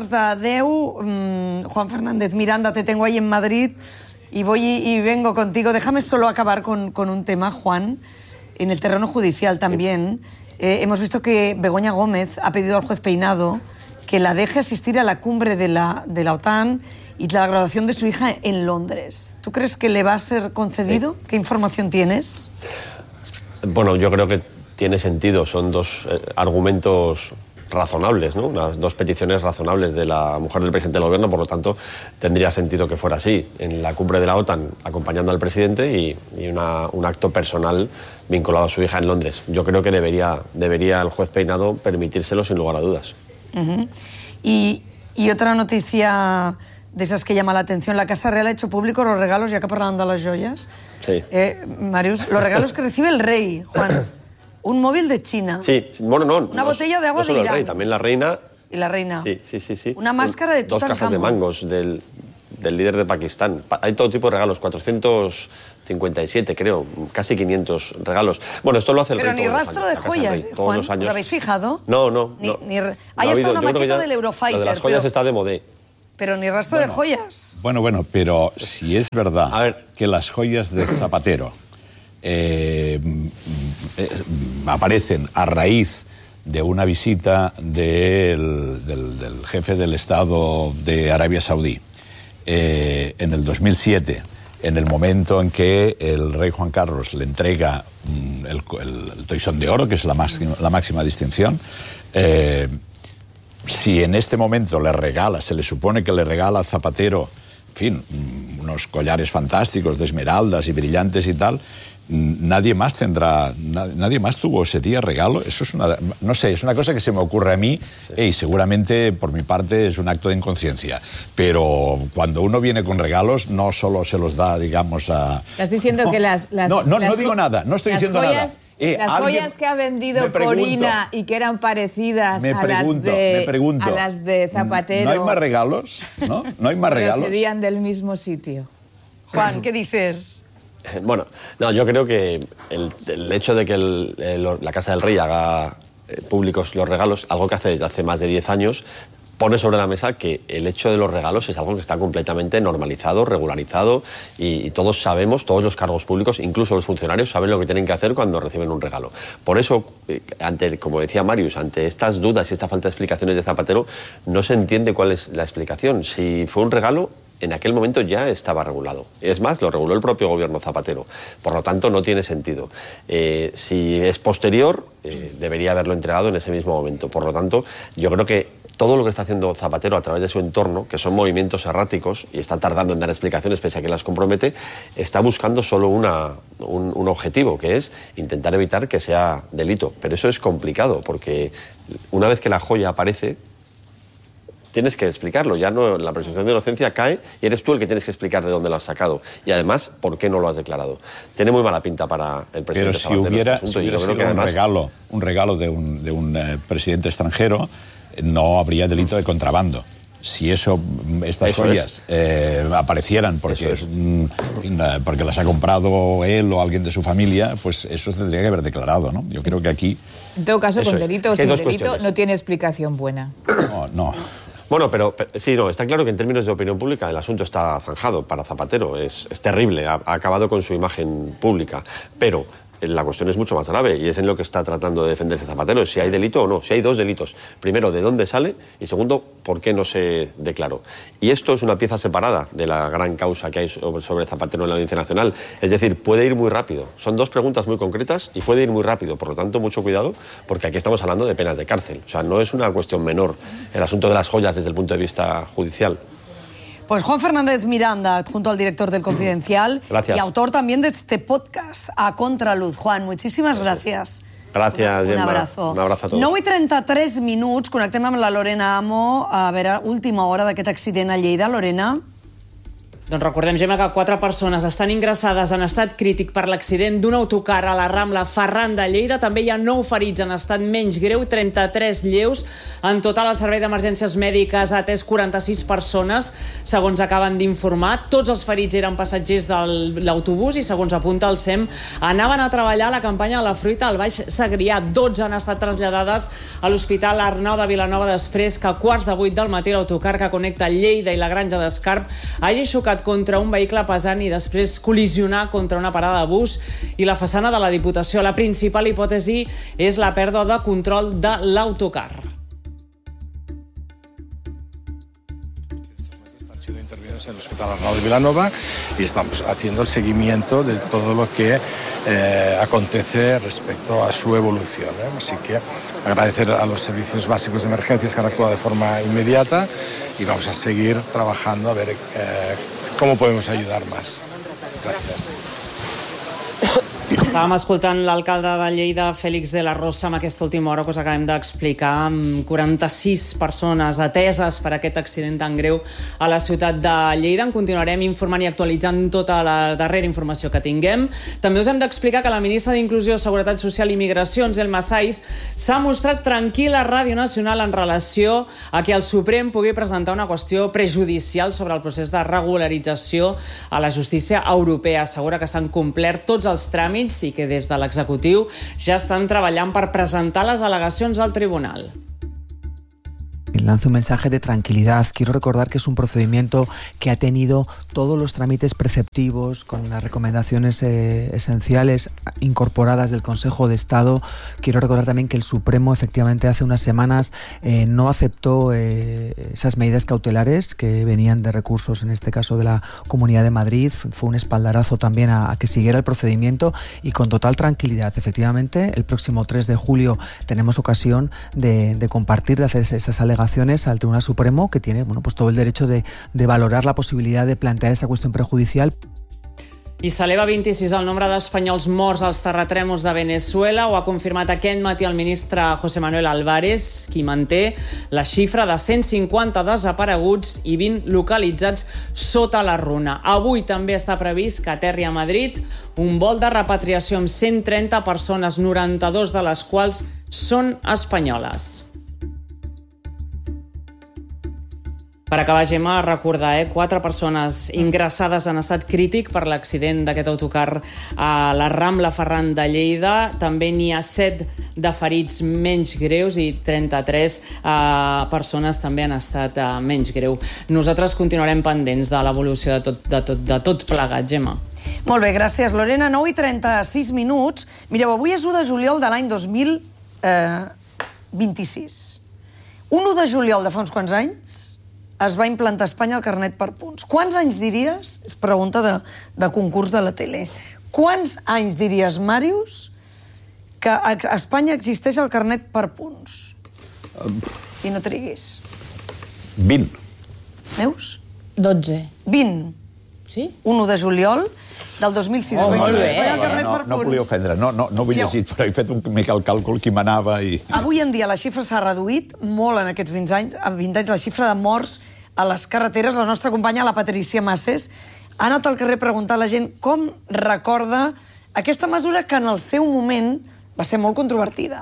2:15, Juan Fernández Miranda, te tengo ahí en Madrid, y voy y vengo contigo. Déjame solo acabar con un tema, Juan. En el terreno judicial también hemos visto que Begoña Gómez ha pedido al juez Peinado que la deje asistir a la cumbre de la OTAN y la graduación de su hija en Londres. ¿Tú crees que le va a ser concedido? ¿Qué información tienes? Bueno, yo creo que tiene sentido. Son dos argumentos razonables, ¿no? Unas dos peticiones razonables de la mujer del presidente del gobierno, por lo tanto tendría sentido que fuera así, en la cumbre de la OTAN acompañando al presidente y un acto personal vinculado a su hija en Londres. Yo creo que debería el juez Peinado permitírselo sin lugar a dudas. Y otra noticia de esas que llama la atención, la Casa Real ha hecho público los regalos, ya que hablan de las joyas. Sí. Marius, los regalos que recibe el rey, Juan. Un móvil de China. Sí, bueno, no. Una botella de agua de Irán. No solo el rey, también la reina. Y la reina. Sí. Una máscara de Tutankamón. 2 cajas de mangos del líder de Pakistán. Hay todo tipo de regalos, 457 creo, casi 500 regalos. Bueno, esto lo hace el rey. Pero ni rastro de joyas, Juan, ¿os habéis fijado? No. Ahí está una maqueta del Eurofighter. Lo de las joyas está de modé. Pero ni rastro de joyas. Bueno, pero si es verdad que las joyas de Zapatero aparecen a raíz de una visita del jefe del Estado de Arabia Saudí en el 2007, en el momento en que el rey Juan Carlos le entrega el Toisón de Oro, que es la máxima distinción. Si en este momento se le supone que le regala a Zapatero, en fin, unos collares fantásticos de esmeraldas y brillantes y tal, nadie más tuvo ese día regalo. Eso es no sé, es una cosa que se me ocurre a mí, y seguramente por mi parte es un acto de inconsciencia. Pero cuando uno viene con regalos, no solo se los da, digamos, a... Estás diciendo que no digo nada, no estoy diciendo nada. Las joyas que ha vendido Corina y que eran parecidas a las de Zapatero... ¿No hay más regalos? ¿No hay más regalos? Procedían del mismo sitio. Juan, ¿qué dices? Bueno, yo creo que el hecho de que la Casa del Rey haga públicos los regalos, algo que hace desde hace más de 10 años, pone sobre la mesa que el hecho de los regalos es algo que está completamente normalizado, regularizado, y todos sabemos, todos los cargos públicos, incluso los funcionarios, saben lo que tienen que hacer cuando reciben un regalo. Por eso, como decía Marius, ante estas dudas y esta falta de explicaciones de Zapatero, no se entiende cuál es la explicación. Si fue un regalo, en aquel momento ya estaba regulado. Es más, lo reguló el propio gobierno Zapatero. Por lo tanto, no tiene sentido. Si es posterior, debería haberlo entregado en ese mismo momento. Por lo tanto, yo creo que todo lo que está haciendo Zapatero a través de su entorno, que son movimientos erráticos y está tardando en dar explicaciones pese a que las compromete, está buscando solo un objetivo, que es intentar evitar que sea delito. Pero eso es complicado, porque una vez que la joya aparece, tienes que explicarlo. Ya no, la presunción de inocencia cae y eres tú el que tienes que explicar de dónde lo has sacado. Y además, ¿por qué no lo has declarado? Tiene muy mala pinta para el presidente Zapatero. Pero si hubiera sido un regalo de un presidente extranjero, no habría delito de contrabando. Si estas joyas aparecieran porque las ha comprado él o alguien de su familia, pues eso tendría que haber declarado, ¿no? Yo creo que aquí... En todo caso, con delito o sin delito, no tiene explicación buena. No. Bueno, pero sí, está claro que en términos de opinión pública el asunto está zanjado para Zapatero. Es terrible, ha acabado con su imagen pública. Pero la cuestión es mucho más grave y es en lo que está tratando de defenderse Zapatero, si hay delito o no, si hay dos delitos. Primero, ¿de dónde sale? Y segundo, ¿por qué no se declaró? Y esto es una pieza separada de la gran causa que hay sobre Zapatero en la Audiencia Nacional. Es decir, puede ir muy rápido. Son dos preguntas muy concretas y puede ir muy rápido. Por lo tanto, mucho cuidado, porque aquí estamos hablando de penas de cárcel. O sea, no es una cuestión menor el asunto de las joyas desde el punto de vista judicial. Pues Juan Fernández Miranda, junto al director del Confidencial. Gracias. Y autor también de este podcast, A Contraluz. Juan, muchísimas gracias. Gràcies, Gemma. Un abrazo a tots. 9:33, connectem amb la Lorena Amo. A veure, última hora d'aquest accident a Lleida. Lorena? Doncs recordem, Gemma, que 4 persones estan ingressades en estat crític per l'accident d'un autocar a la Rambla Ferran de Lleida. També hi ha 9 ferits en estat menys greu, 33 lleus. En total, el Servei d'Emergències Mèdiques ha atès 46 persones, segons acaben d'informar. Tots els ferits eren passatgers de l'autobús i, segons apunta el SEM, anaven a treballar a la campanya de la fruita al Baix Segrià. 12 han estat traslladades a l'Hospital Arnau de Vilanova després que a 7:45 del matí l'autocar que connecta Lleida i la Granja d'Escarp hagi xocat contra un vehicle pesant i després col·lisionar contra una parada de bus i la façana de la Diputació. La principal hipòtesi és la pèrdua de control de l'autocar. Han sido intervenidos en el Hospital Arnau de Vilanova y estamos haciendo el seguimiento de todo lo que acontece respecto a su evolución. Así que agradecer a los servicios básicos de emergencias que han actuado de forma inmediata y vamos a seguir trabajando a ver cómo podemos ayudar más. Gracias. Estàvem escoltant l'alcalde de Lleida, Félix de la Rosa, amb aquesta última hora que us acabem d'explicar, amb 46 persones ateses per aquest accident tan greu a la ciutat de Lleida. En continuarem informant i actualitzant tota la darrera informació que tinguem. També us hem d'explicar que la ministra d'Inclusió, Seguretat Social i Migracions, Elma Saiz, s'ha mostrat tranquil·la a Ràdio Nacional en relació a que el Suprem pugui presentar una qüestió prejudicial sobre el procés de regularització a la justícia europea. Assegura que s'han complert tots els tràmits i que des de l'executiu ja estan treballant per presentar les al·legacions al tribunal. Lanzo un mensaje de tranquilidad. Quiero recordar que es un procedimiento que ha tenido todos los trámites preceptivos con las recomendaciones esenciales incorporadas del Consejo de Estado. Quiero recordar también que el Supremo efectivamente hace unas semanas no aceptó esas medidas cautelares que venían de recursos, en este caso de la Comunidad de Madrid. Fue un espaldarazo también a que siguiera el procedimiento y con total tranquilidad. Efectivamente, el próximo 3 de julio tenemos ocasión de compartir, de hacer esas alegaciones al Tribunal Supremo, que tiene pues todo el derecho de valorar la posibilidad de plantear esa cuestión prejudicial. I s'eleva 26 el nombre d'espanyols morts als terratrèmols de Venezuela. Ho ha confirmat aquest matí el ministre José Manuel Álvarez, qui manté la xifra de 150 desapareguts i 20 localitzats sota la runa. Avui també està previst que aterri a Madrid un vol de repatriació amb 130 persones, 92 de les quals són espanyoles. Per acabar, Gemma, recordar, 4 persones ingressades en estat crític per l'accident d'aquest autocar a la Rambla Ferran de Lleida. També n'hi ha 7 de ferits menys greus i 33 persones també han estat menys greu. Nosaltres continuarem pendents de l'evolució de tot plegat, Gemma. Molt bé, gràcies, Lorena. 9:36 minuts. Mireu, avui és 1 de juliol de l'any 2026. 1 de juliol de fa uns quants anys es va implantar a Espanya el carnet per punts. Quants anys diries, és pregunta de concurs de la tele, quants anys diries, Màrius, que a Espanya existeix el carnet per punts? I no triguis. 20. Neus? 12. 20. Sí? 1 de juliol del 2006. Molt bé. No volia ofendre, no vull llegir, però he fet una mica el càlcul qui manava i... Avui en dia la xifra s'ha reduït molt en aquests 20 anys, la xifra de morts a les carreteres. La nostra companya, la Patricia Masses, ha anat al carrer a preguntar a la gent com recorda aquesta mesura que en el seu moment va ser molt controvertida.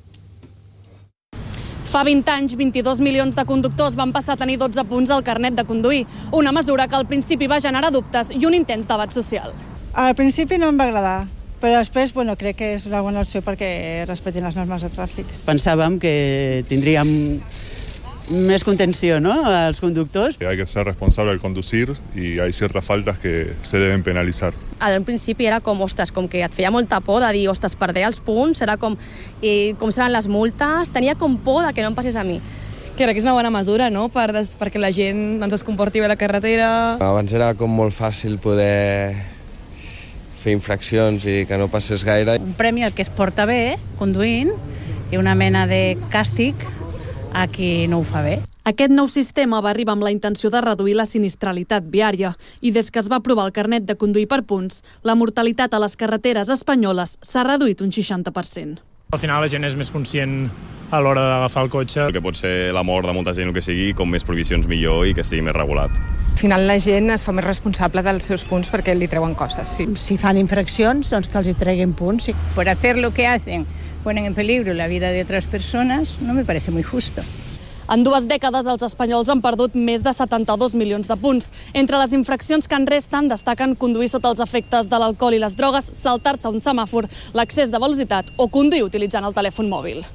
Fa 20 anys, 22 milions de conductors van passar a tenir 12 punts al carnet de conduir, una mesura que al principi va generar dubtes i un intens debat social. Al principi no em va agradar, però després crec que és una bona opció perquè respetin les normes de tràfic. Pensàvem que tindríem més contenció, ¿no?, als conductors. Hay que ser responsable al conducir y hay ciertas faltas que se deben penalizar. Al principi era com que et feia molta por de dir, perdré els punts, era com seran les multes, tenia com por de que no em passés a mi. Crec que és una bona mesura, no?, perquè la gent es comporti bé a la carretera. Abans era com molt fàcil poder fer infraccions i que no passés gaire. Un premi al que es porta bé, conduint, i una mena de càstig a qui no ho fa bé. Aquest nou sistema va arribar amb la intenció de reduir la sinistralitat viària i des que es va aprovar el carnet de conduir per punts, la mortalitat a les carreteres espanyoles s'ha reduït un 60%. Al final la gent és més conscient a l'hora d'agafar el cotxe. Que pot ser la mort de molta gent, el que sigui, com més prohibicions millor i que sigui més regulat. Al final la gent es fa més responsable dels seus punts perquè li treuen coses. Sí. Si fan infraccions, doncs que els hi treguin punts. Por hacer lo que hacen, ponen en peligro la vida de otras personas, no me parece muy justo. En 2 dècades, els espanyols han perdut més de 72 milions de punts. Entre les infraccions que en resten destaquen conduir sota els efectes de l'alcohol i les drogues, saltar-se un semàfor, l'accés de velocitat o conduir utilitzant el telèfon mòbil.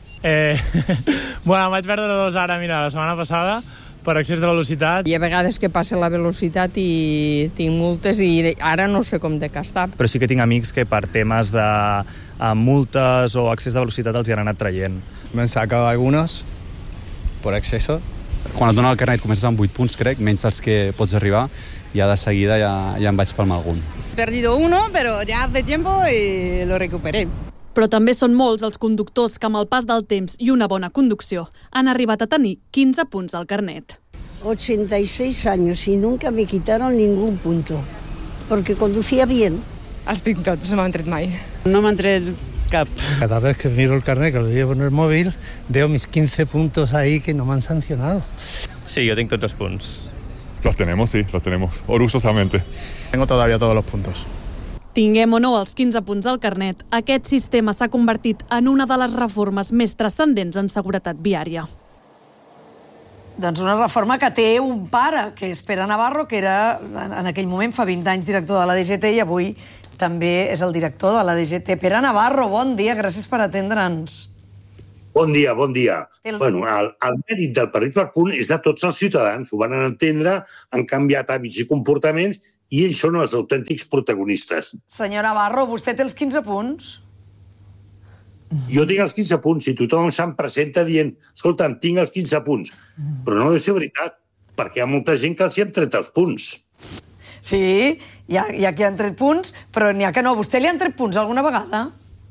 Bueno, vaig perdre 2 ara, mira, la setmana passada, per excés de velocitat. Hi ha vegades que passa la velocitat i tinc multes i ara no sé com de castar. Però sí que tinc amics que per temes de multes o excés de velocitat els hi han anat traient. Me han sacado algunos por exceso. Quan et donen el carnet comences amb 8 punts, crec, menys dels que pots arribar, i de seguida ja em vaig palmar algun. He perdido uno, pero ya hace tiempo y lo recuperé. Però també són molts els conductors que amb el pas del temps i una bona conducció han arribat a tenir 15 punts al carnet. 86 años y nunca me quitaron ningún punto, porque conducía bien. Els tinc tots, no m'han tret mai. No m'han tret cap. Cada vez que miro el carnet, que lo llevo en el móvil, veo mis 15 puntos ahí que no me han sancionado. Sí, jo tinc tots els punts. Los tenemos, sí, los tenemos, orgullosamente. Tengo todavía todos los puntos. Tinguem o no els 15 punts al carnet, aquest sistema s'ha convertit en una de les reformes més transcendents en seguretat viària. Doncs una reforma que té un pare, que és Pere Navarro, que era en aquell moment, fa 20 anys, director de la DGT i avui també és el director de la DGT. Pere Navarro, bon dia, gràcies per atendre'ns. Bon dia, bon dia. Bueno, el mèrit del permís per punt és de tots els ciutadans. Ho van entendre, han canviat hàbits i comportaments i ells són els autèntics protagonistes. Senyor Navarro, vostè té els 15 punts? Jo tinc els 15 punts i tothom se'm presenta dient escolta'm, tinc els 15 punts. Però no deu ser veritat, perquè hi ha molta gent que els hi han tret els punts. Sí, hi ha qui han tret punts, però n'hi ha que no. Vostè li han tret punts alguna vegada?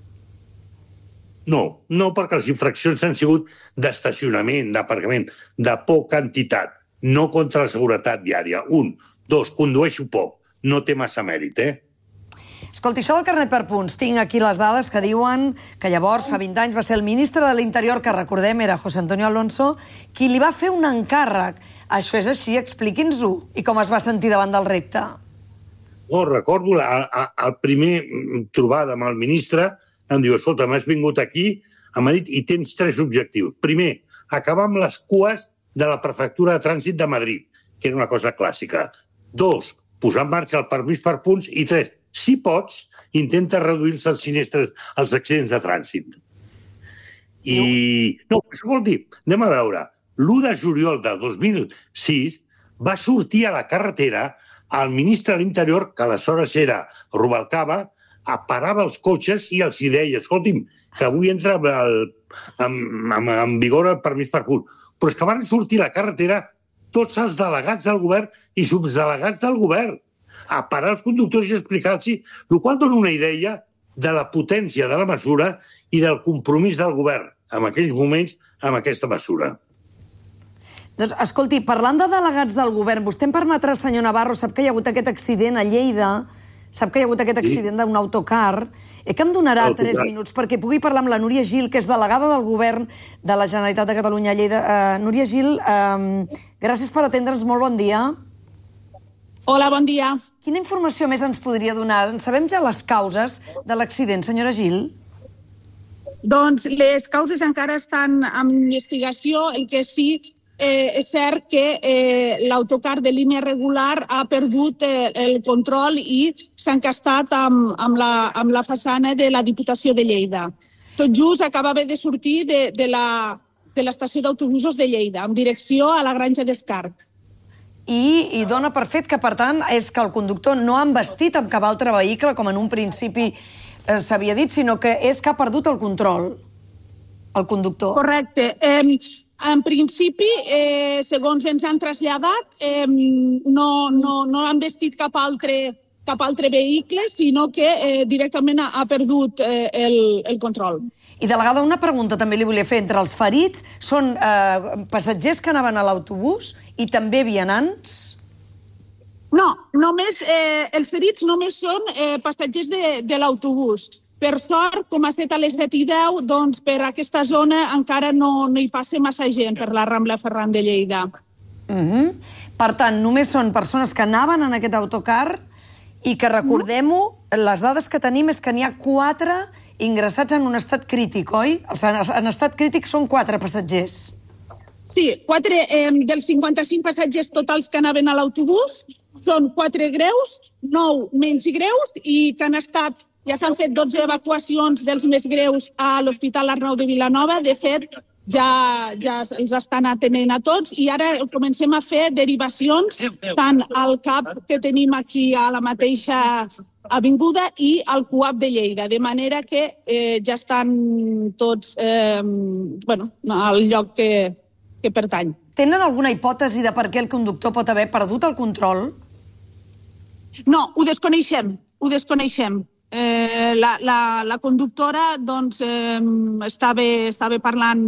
No, perquè les infraccions han sigut d'estacionament, d'aparcament, de poca entitat, no contra la seguretat viària. 1. 2, condueixo poc, no té massa mèrit, Escolti, això del carnet per punts, tinc aquí les dades que diuen que llavors, fa 20 anys, va ser el ministre de l'Interior, que recordem era José Antonio Alonso, qui li va fer un encàrrec. Això és així, expliqui'ns-ho, i com es va sentir davant del repte. Recordo el primer trobada amb el ministre, em diu, escolta, m'has vingut aquí a Madrid i tens 3 objectius. Primer, acabar amb les cues de la prefectura de trànsit de Madrid, que era una cosa clàssica. 2, posar en marxa el permís per punts. I 3, si pots, intenta reduir-se els sinistres, els accidents de trànsit. No, això vol dir, anem a veure, l'1 de juliol del 2006 va sortir a la carretera el ministre de l'Interior, que aleshores era Rubalcaba, parava els cotxes i els hi deia, escolti'm, que avui entra en vigor el permís per punt. Però és que van sortir a la carretera tots els delegats del govern i subdelegats del govern a parar els conductors i explicar-los, el qual dona una idea de la potència de la mesura i del compromís del govern en aquells moments amb aquesta mesura. Doncs, escolti, parlant de delegats del govern, vostè em permetrà, senyor Navarro, sap que hi ha hagut aquest accident a Lleida, sap que hi ha hagut aquest accident d'un autocar, que em donarà 3 minuts perquè pugui parlar amb la Núria Gil, que és delegada del govern de la Generalitat de Catalunya a Lleida. Núria Gil, gràcies per atendre'ns, molt bon dia. Hola, bon dia. Quina informació més ens podria donar? En sabem ja les causes de l'accident, senyora Gil? Doncs les causes encara estan en investigació. El que sí és cert que l'autocar de línia regular ha perdut el control i s'ha encastat amb la façana de la Diputació de Lleida. Tot just acabava de sortir de l'estació d'autobusos de Lleida, en direcció a la Granja d'Escarp. I dona per fet que, per tant, és que el conductor no ha embestit amb cap altre vehicle, com en un principi s'havia dit, sinó que és que ha perdut el control, el conductor. Correcte. En principi, segons ens han traslladat, no han vestit cap altre vehicle, sinó que directament ha perdut el control. I, delegada, una pregunta també li volia fer. Entre els ferits són passatgers que anaven a l'autobús i també vianants? No, només els ferits només són passatgers de l'autobús. Per sort, com ha estat a les 7:10, doncs per aquesta zona encara no hi passa massa gent per la Rambla Ferran de Lleida. Per tant, només són persones que anaven en aquest autocar i que, recordem-ho, les dades que tenim és que n'hi ha 4 ingressats en un estat crític, oi? En estat crític són 4 passatgers. Sí, 4 dels 55 passatgers totals que anaven a l'autobús són 4 greus, 9 menys greus i que han estat... Ja s'han fet 12 evacuacions dels més greus a l'Hospital Arnau de Vilanova. De fet, ja els estan atenent a tots i ara comencem a fer derivacions tant al CAP que tenim aquí a la mateixa avinguda i al CUAP de Lleida, de manera que ja estan tots al lloc que pertany. Tenen alguna hipòtesi de per què el conductor pot haver perdut el control? No, ho desconeixem, La conductora doncs, estava parlant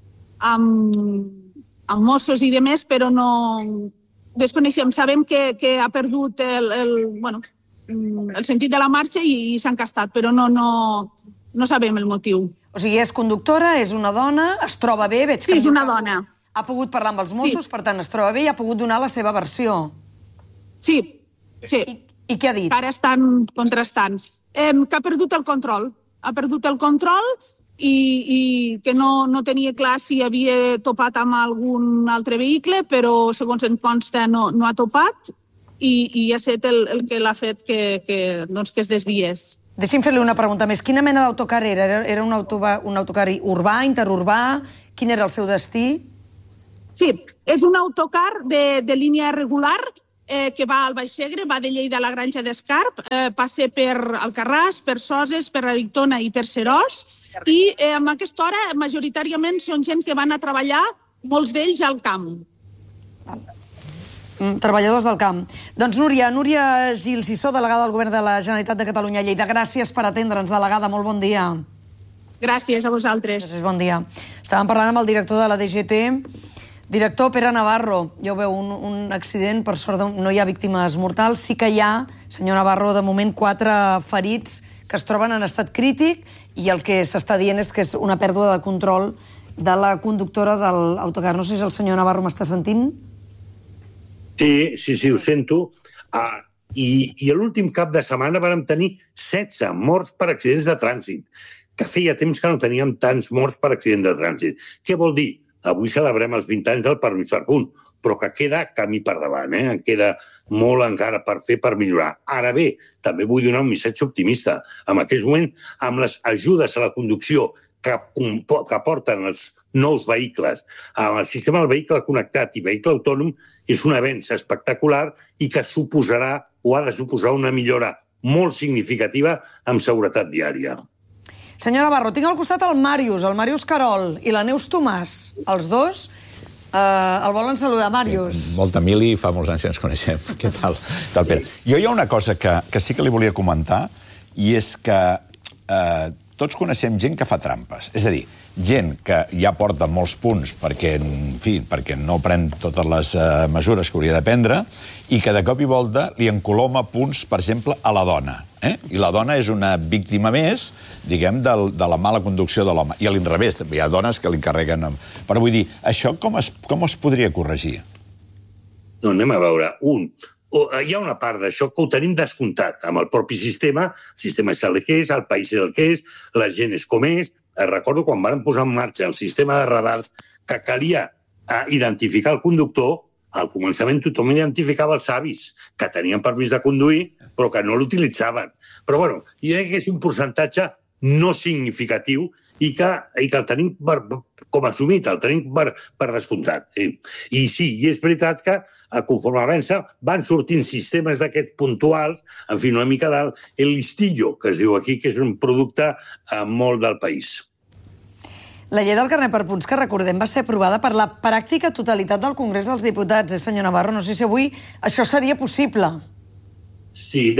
amb Mossos i demés, però no desconeixem. Sabem que ha perdut el sentit de la marxa i s'ha encastat, però no sabem el motiu. O sigui, és conductora, és una dona, es troba bé, veig que... Sí, és una dona. Ha pogut parlar amb els Mossos, per tant, es troba bé i ha pogut donar la seva versió. Sí. I què ha dit? Ara estan contrastant. Que ha perdut el control. Ha perdut el control i que no tenia clar si havia topat amb algun altre vehicle, però segons em consta no ha topat i ha estat el que l'ha fet que es desviés. Deixi'm fer-li una pregunta més. Quina mena d'autocar era? Era un autocar urbà, interurbà? Quin era el seu destí? Sí, és un autocar de línia regular que va al Baix Segre, va de Lleida a la Granja d'Escarp, passa per Alcarràs, per Soses, per Arictona i per Seròs, i a aquesta hora majoritàriament són gent que van a treballar, molts d'ells al camp. Treballadors del camp. Doncs Núria Gil Sissó, delegada del Govern de la Generalitat de Catalunya a Lleida. Gràcies per atendre'ns, delegada. Molt bon dia. Gràcies a vosaltres. Gràcies, bon dia. Estàvem parlant amb el director de la DGT. Director Pere Navarro, ja ho veu, un accident, per sort no hi ha víctimes mortals, sí que hi ha, senyor Navarro, de moment 4 ferits que es troben en estat crític i el que s'està dient és que és una pèrdua de control de la conductora de l'autocar. No sé si el senyor Navarro m'està sentint. Sí, ho sento. I l'últim cap de setmana vam tenir 16 morts per accidents de trànsit, que feia temps que no teníem tants morts per accidents de trànsit. Què vol dir? Avui celebrem els 20 anys del permís per punt, però que queda camí per davant, En queda molt encara per fer, per millorar. Ara bé, també vull donar un missatge optimista. En aquest moment, amb les ajudes a la conducció que porten els nous vehicles, amb el sistema del vehicle connectat i vehicle autònom, és un avenç espectacular i que suposarà o ha de suposar una millora molt significativa amb seguretat viària. Senyor Navarro, tinc al costat el Màrius Carol i la Neus Tomàs. Els dos el volen saludar, Màrius. Sí, molta mili, fa molts anys que ens coneixem. Què tal, Pere? Jo hi ha una cosa que sí que li volia comentar, i és que tots coneixem gent que fa trampes. És a dir, gent que ja porta molts punts perquè no pren totes les mesures que hauria de prendre i que de cop i volta li encoloma punts, per exemple, a la dona. I la dona és una víctima més, diguem, de la mala conducció de l'home. I a l'inrevés, hi ha dones que li encarreguen... Però vull dir, això com es podria corregir? No, anem a veure. Hi ha una part d'això que ho tenim descomptat amb el propi sistema. El sistema és el que és, el país és el que és, la gent és com és. Recordo quan van posar en marxa el sistema de radars que calia identificar el conductor. Al començament tothom identificava els avis que tenien permís de conduir però que no l'utilitzaven. Però, bueno, hi ha que és un percentatge no significatiu i que el tenim com assumit, el tenim per descomptat. I sí, i és veritat que conforme avança van sortint sistemes d'aquests puntuals, en fi, una mica del listillo, que es diu aquí, que és un producte molt del país. La llei del carnet per punts, que recordem, va ser aprovada per la pràctica totalitat del Congrés dels Diputats, senyor Navarro? No sé si avui això seria possible. Sí,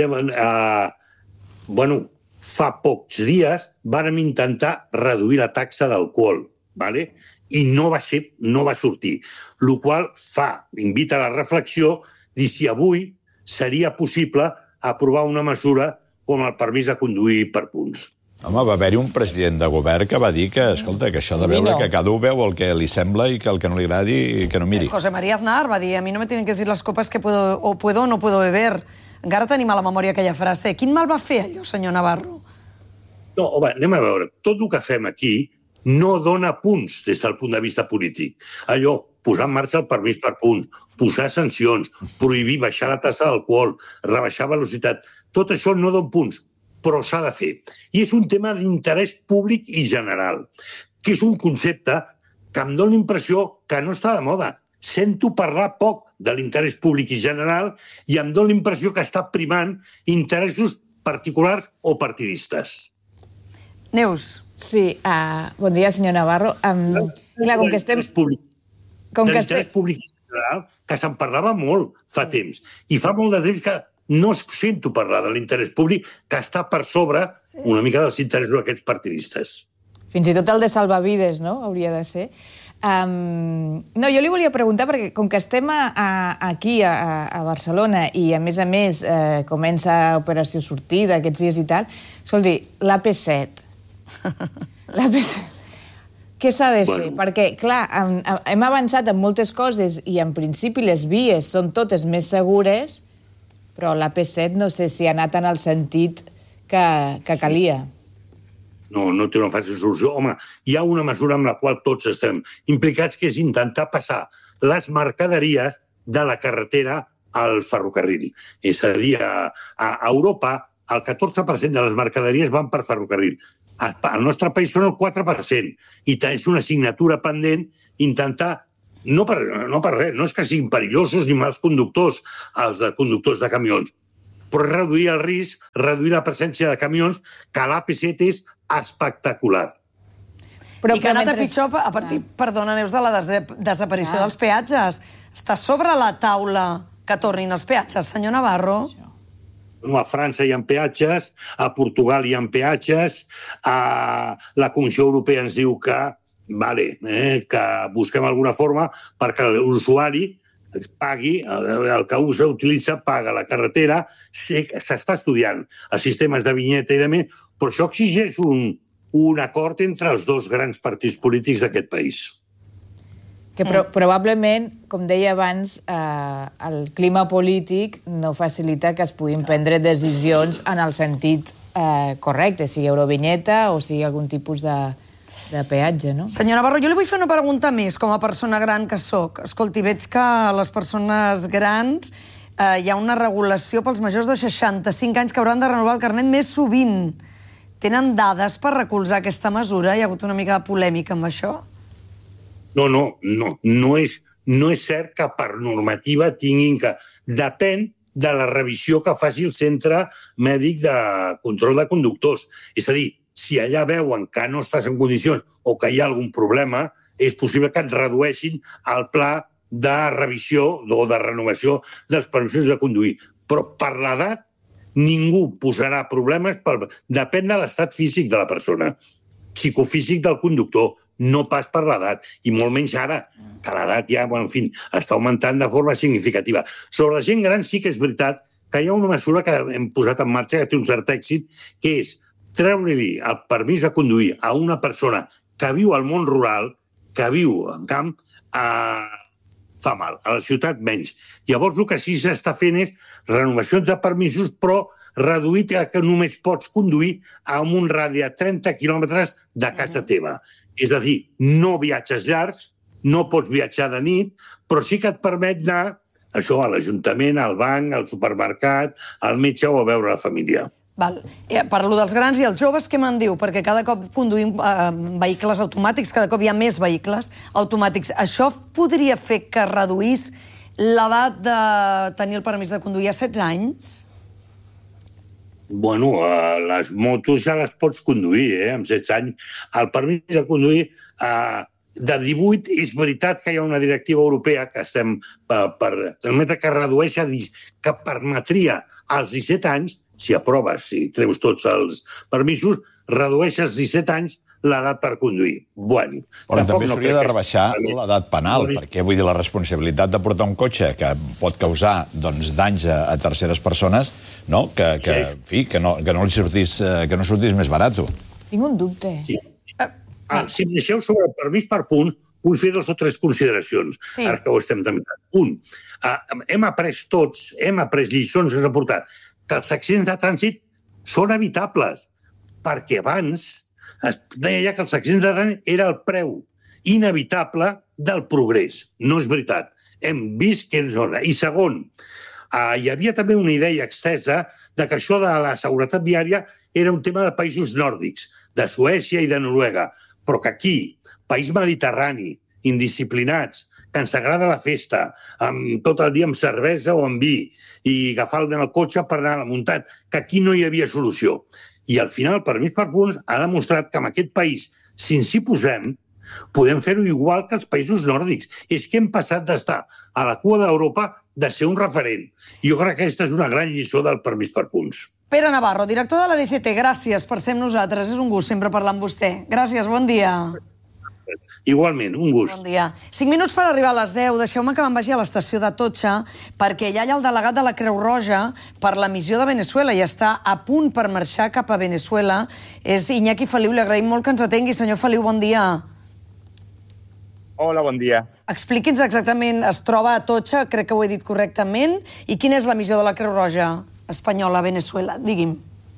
fa pocs dies vàrem intentar reduir la taxa d'alcohol, i no va sortir. El qual invita a la reflexió de si avui seria possible aprovar una mesura com el permís de conduir per punts. Home, va haver-hi un president de govern que va dir que, escolta, que això de veure que cada un veu el que li sembla i que el que no li agradi que no miri. José María Aznar va dir, a mi no me tienen que decir las copas que puedo o no puedo beber. Encara tenim a la memòria aquella frase. Quin mal va fer allò, senyor Navarro? No, home, anem a veure. Tot el que fem aquí no dona punts des del punt de vista polític. Allò, posar en marxa el permís per punts, posar sancions, prohibir baixar la tassa d'alcohol, rebaixar velocitat, tot això no dona punts, però s'ha de fer. I és un tema d'interès públic i general, que és un concepte que em dona l'impressió que no està de moda. Sento parlar poc de l'interès públic i general i em dona l'impressió que està primant interessos particulars o partidistes. Neus. Sí, bon dia, senyor Navarro. Clar, com que estem... De l'interès públic i general, que se'n parlava molt fa temps. I fa molt de temps que no sento parlar de l'interès públic, que està per sobre una mica dels interessos d'aquests partidistes. Fins i tot el de salvavides, no?, hauria de ser. No, jo li volia preguntar, perquè com que estem aquí, a Barcelona, i a més comença Operació Sortida aquests dies i tal, escolti, l'AP7, què s'ha de fer? Perquè, clar, hem avançat en moltes coses i en principi les vies són totes més segures, però l'AP7 no sé si ha anat en el sentit que calia. No té una fàcil solució. Home, hi ha una mesura amb la qual tots estem implicats, que és intentar passar les mercaderies de la carretera al ferrocarril. És a dir, a Europa, el 14% de les mercaderies van per ferrocarril. Al nostre país són el 4%. I és una assignatura pendent intentar, no per res, no és que siguin perillosos ni mals conductors, els de conductors de camions, però reduir el risc, reduir la presència de camions, que l'AP7 és espectacular. I que ha anat a pitjor a partir, perdona, Neus, de la desaparició dels peatges. Està sobre la taula que tornin els peatges, senyor Navarro? A França hi ha peatges, a Portugal hi ha peatges, la Comissió Europea ens diu que busquem alguna forma perquè l'usuari pagui, el que utilitza paga la carretera. S'està estudiant els sistemes de vinyeta i de més, però això exigeix un acord entre els dos grans partits polítics d'aquest país. Que probablement, com deia abans, el clima polític no facilita que es puguin prendre decisions en el sentit correcte, sigui eurovinyeta o sigui algun tipus de peatge, no? Senyor Navarro, jo li vull fer una pregunta més, com a persona gran que soc. Escolti, veig que a les persones grans hi ha una regulació pels majors de 65 anys que hauran de renovar el carnet més sovint. Tenen dades per recolzar aquesta mesura? Hi ha hagut una mica de polèmica amb això? No és cert que per normativa tinguin que... Depèn de la revisió que faci el Centre Mèdic de Control de Conductors. És a dir, si allà veuen que no estàs en condicions o que hi ha algun problema, és possible que et redueixin el pla de revisió o de renovació dels permisos de conduir. Però per l'edat ningú posarà problemes, depèn de l'estat físic de la persona, psicofísic del conductor, no pas per l'edat, i molt menys ara, que l'edat ja, està augmentant de forma significativa. Sobre la gent gran sí que és veritat que hi ha una mesura que hem posat en marxa que té un cert èxit, que és treure-li el permís de conduir a una persona que viu al món rural, que viu en camp, fa mal, a la ciutat menys. Llavors el que sí s'està fent és renovacions de permisos, però reduït que només pots conduir a un radi de 30 quilòmetres de casa teva. És a dir, no viatges llargs, no pots viatjar de nit, però sí que et permet anar a l'Ajuntament, al banc, al supermercat, al metge o a veure la família. Parlo dels grans i els joves, què me'n diu? Perquè cada cop conduïm vehicles automàtics, cada cop hi ha més vehicles automàtics. Això podria fer que reduís l'edat de tenir el permís de conduir a 16 anys? Bueno, les motos ja les pots conduir, amb 16 anys. El permís de conduir de 18, és veritat que hi ha una directiva europea que estem per permetre que redueixi, que permetria als 17 anys, si aproves, si treus tots els permisos, redueix als 17 anys l'edat per conduir. Bueno, també s'hauria de rebaixar l'edat penal, perquè vull dir, la responsabilitat de portar un cotxe que pot causar danys a terceres persones, que no sortís més barat. Tinc un dubte. Si em deixeu sobre el permís per punt, vull fer 2 o 3 consideracions, ara que ho estem tramitant. Hem après lliçons que s'ha portat, que els accidents de trànsit són evitables, perquè abans es deia que els accidents de trànsit era el preu inevitable del progrés. No és veritat. Hem vist que és hora. I segon, hi havia també una idea extesa de que això de la seguretat viària era un tema de països nòrdics, de Suècia i de Noruega, però que aquí, país mediterrani, indisciplinats, que ens agrada la festa, tot el dia amb cervesa o amb vi, i agafar el cotxe per anar a la muntanya, que aquí no hi havia solució. I al final el permís per punts ha demostrat que en aquest país, si ens hi posem, podem fer-ho igual que els països nòrdics. És que hem passat d'estar a la cua d'Europa de ser un referent. Jo crec que aquesta és una gran lliçó del permís per punts. Pere Navarro, director de la DGT, gràcies per ser amb nosaltres. És un gust sempre parlar amb vostè. Gràcies, bon dia. Igualment, un gust. Bon dia. 5 minuts per arribar a les 10. Deixeu-me que me'n vagi a l'estació de Atocha, perquè allà hi ha el delegat de la Creu Roja per la missió de Venezuela i està a punt per marxar cap a Venezuela. És Iñaki Feliu, li agraïm molt que ens atengui. Senyor Feliu, bon dia. Hola, bon dia. Expliqui'ns exactament, es troba a Atocha, crec que ho he dit correctament, i quina és la missió de la Creu Roja espanyola a Venezuela? Digui'm.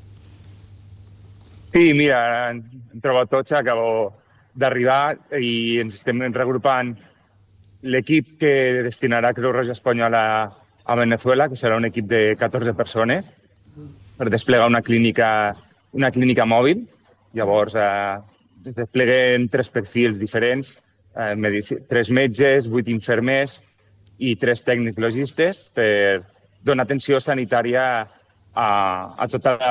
Sí, mira, em trobo a Atocha, acabo d'arribar i ens estem regrupant l'equip que destinarà Creu Roja Espanyola a Venezuela, que serà un equip de 14 persones, per desplegar una clínica mòbil. Llavors, es despleguen 3 perfils diferents, 3 metges, 8 infermers i 3 tècnics logistes per donar atenció sanitària a tota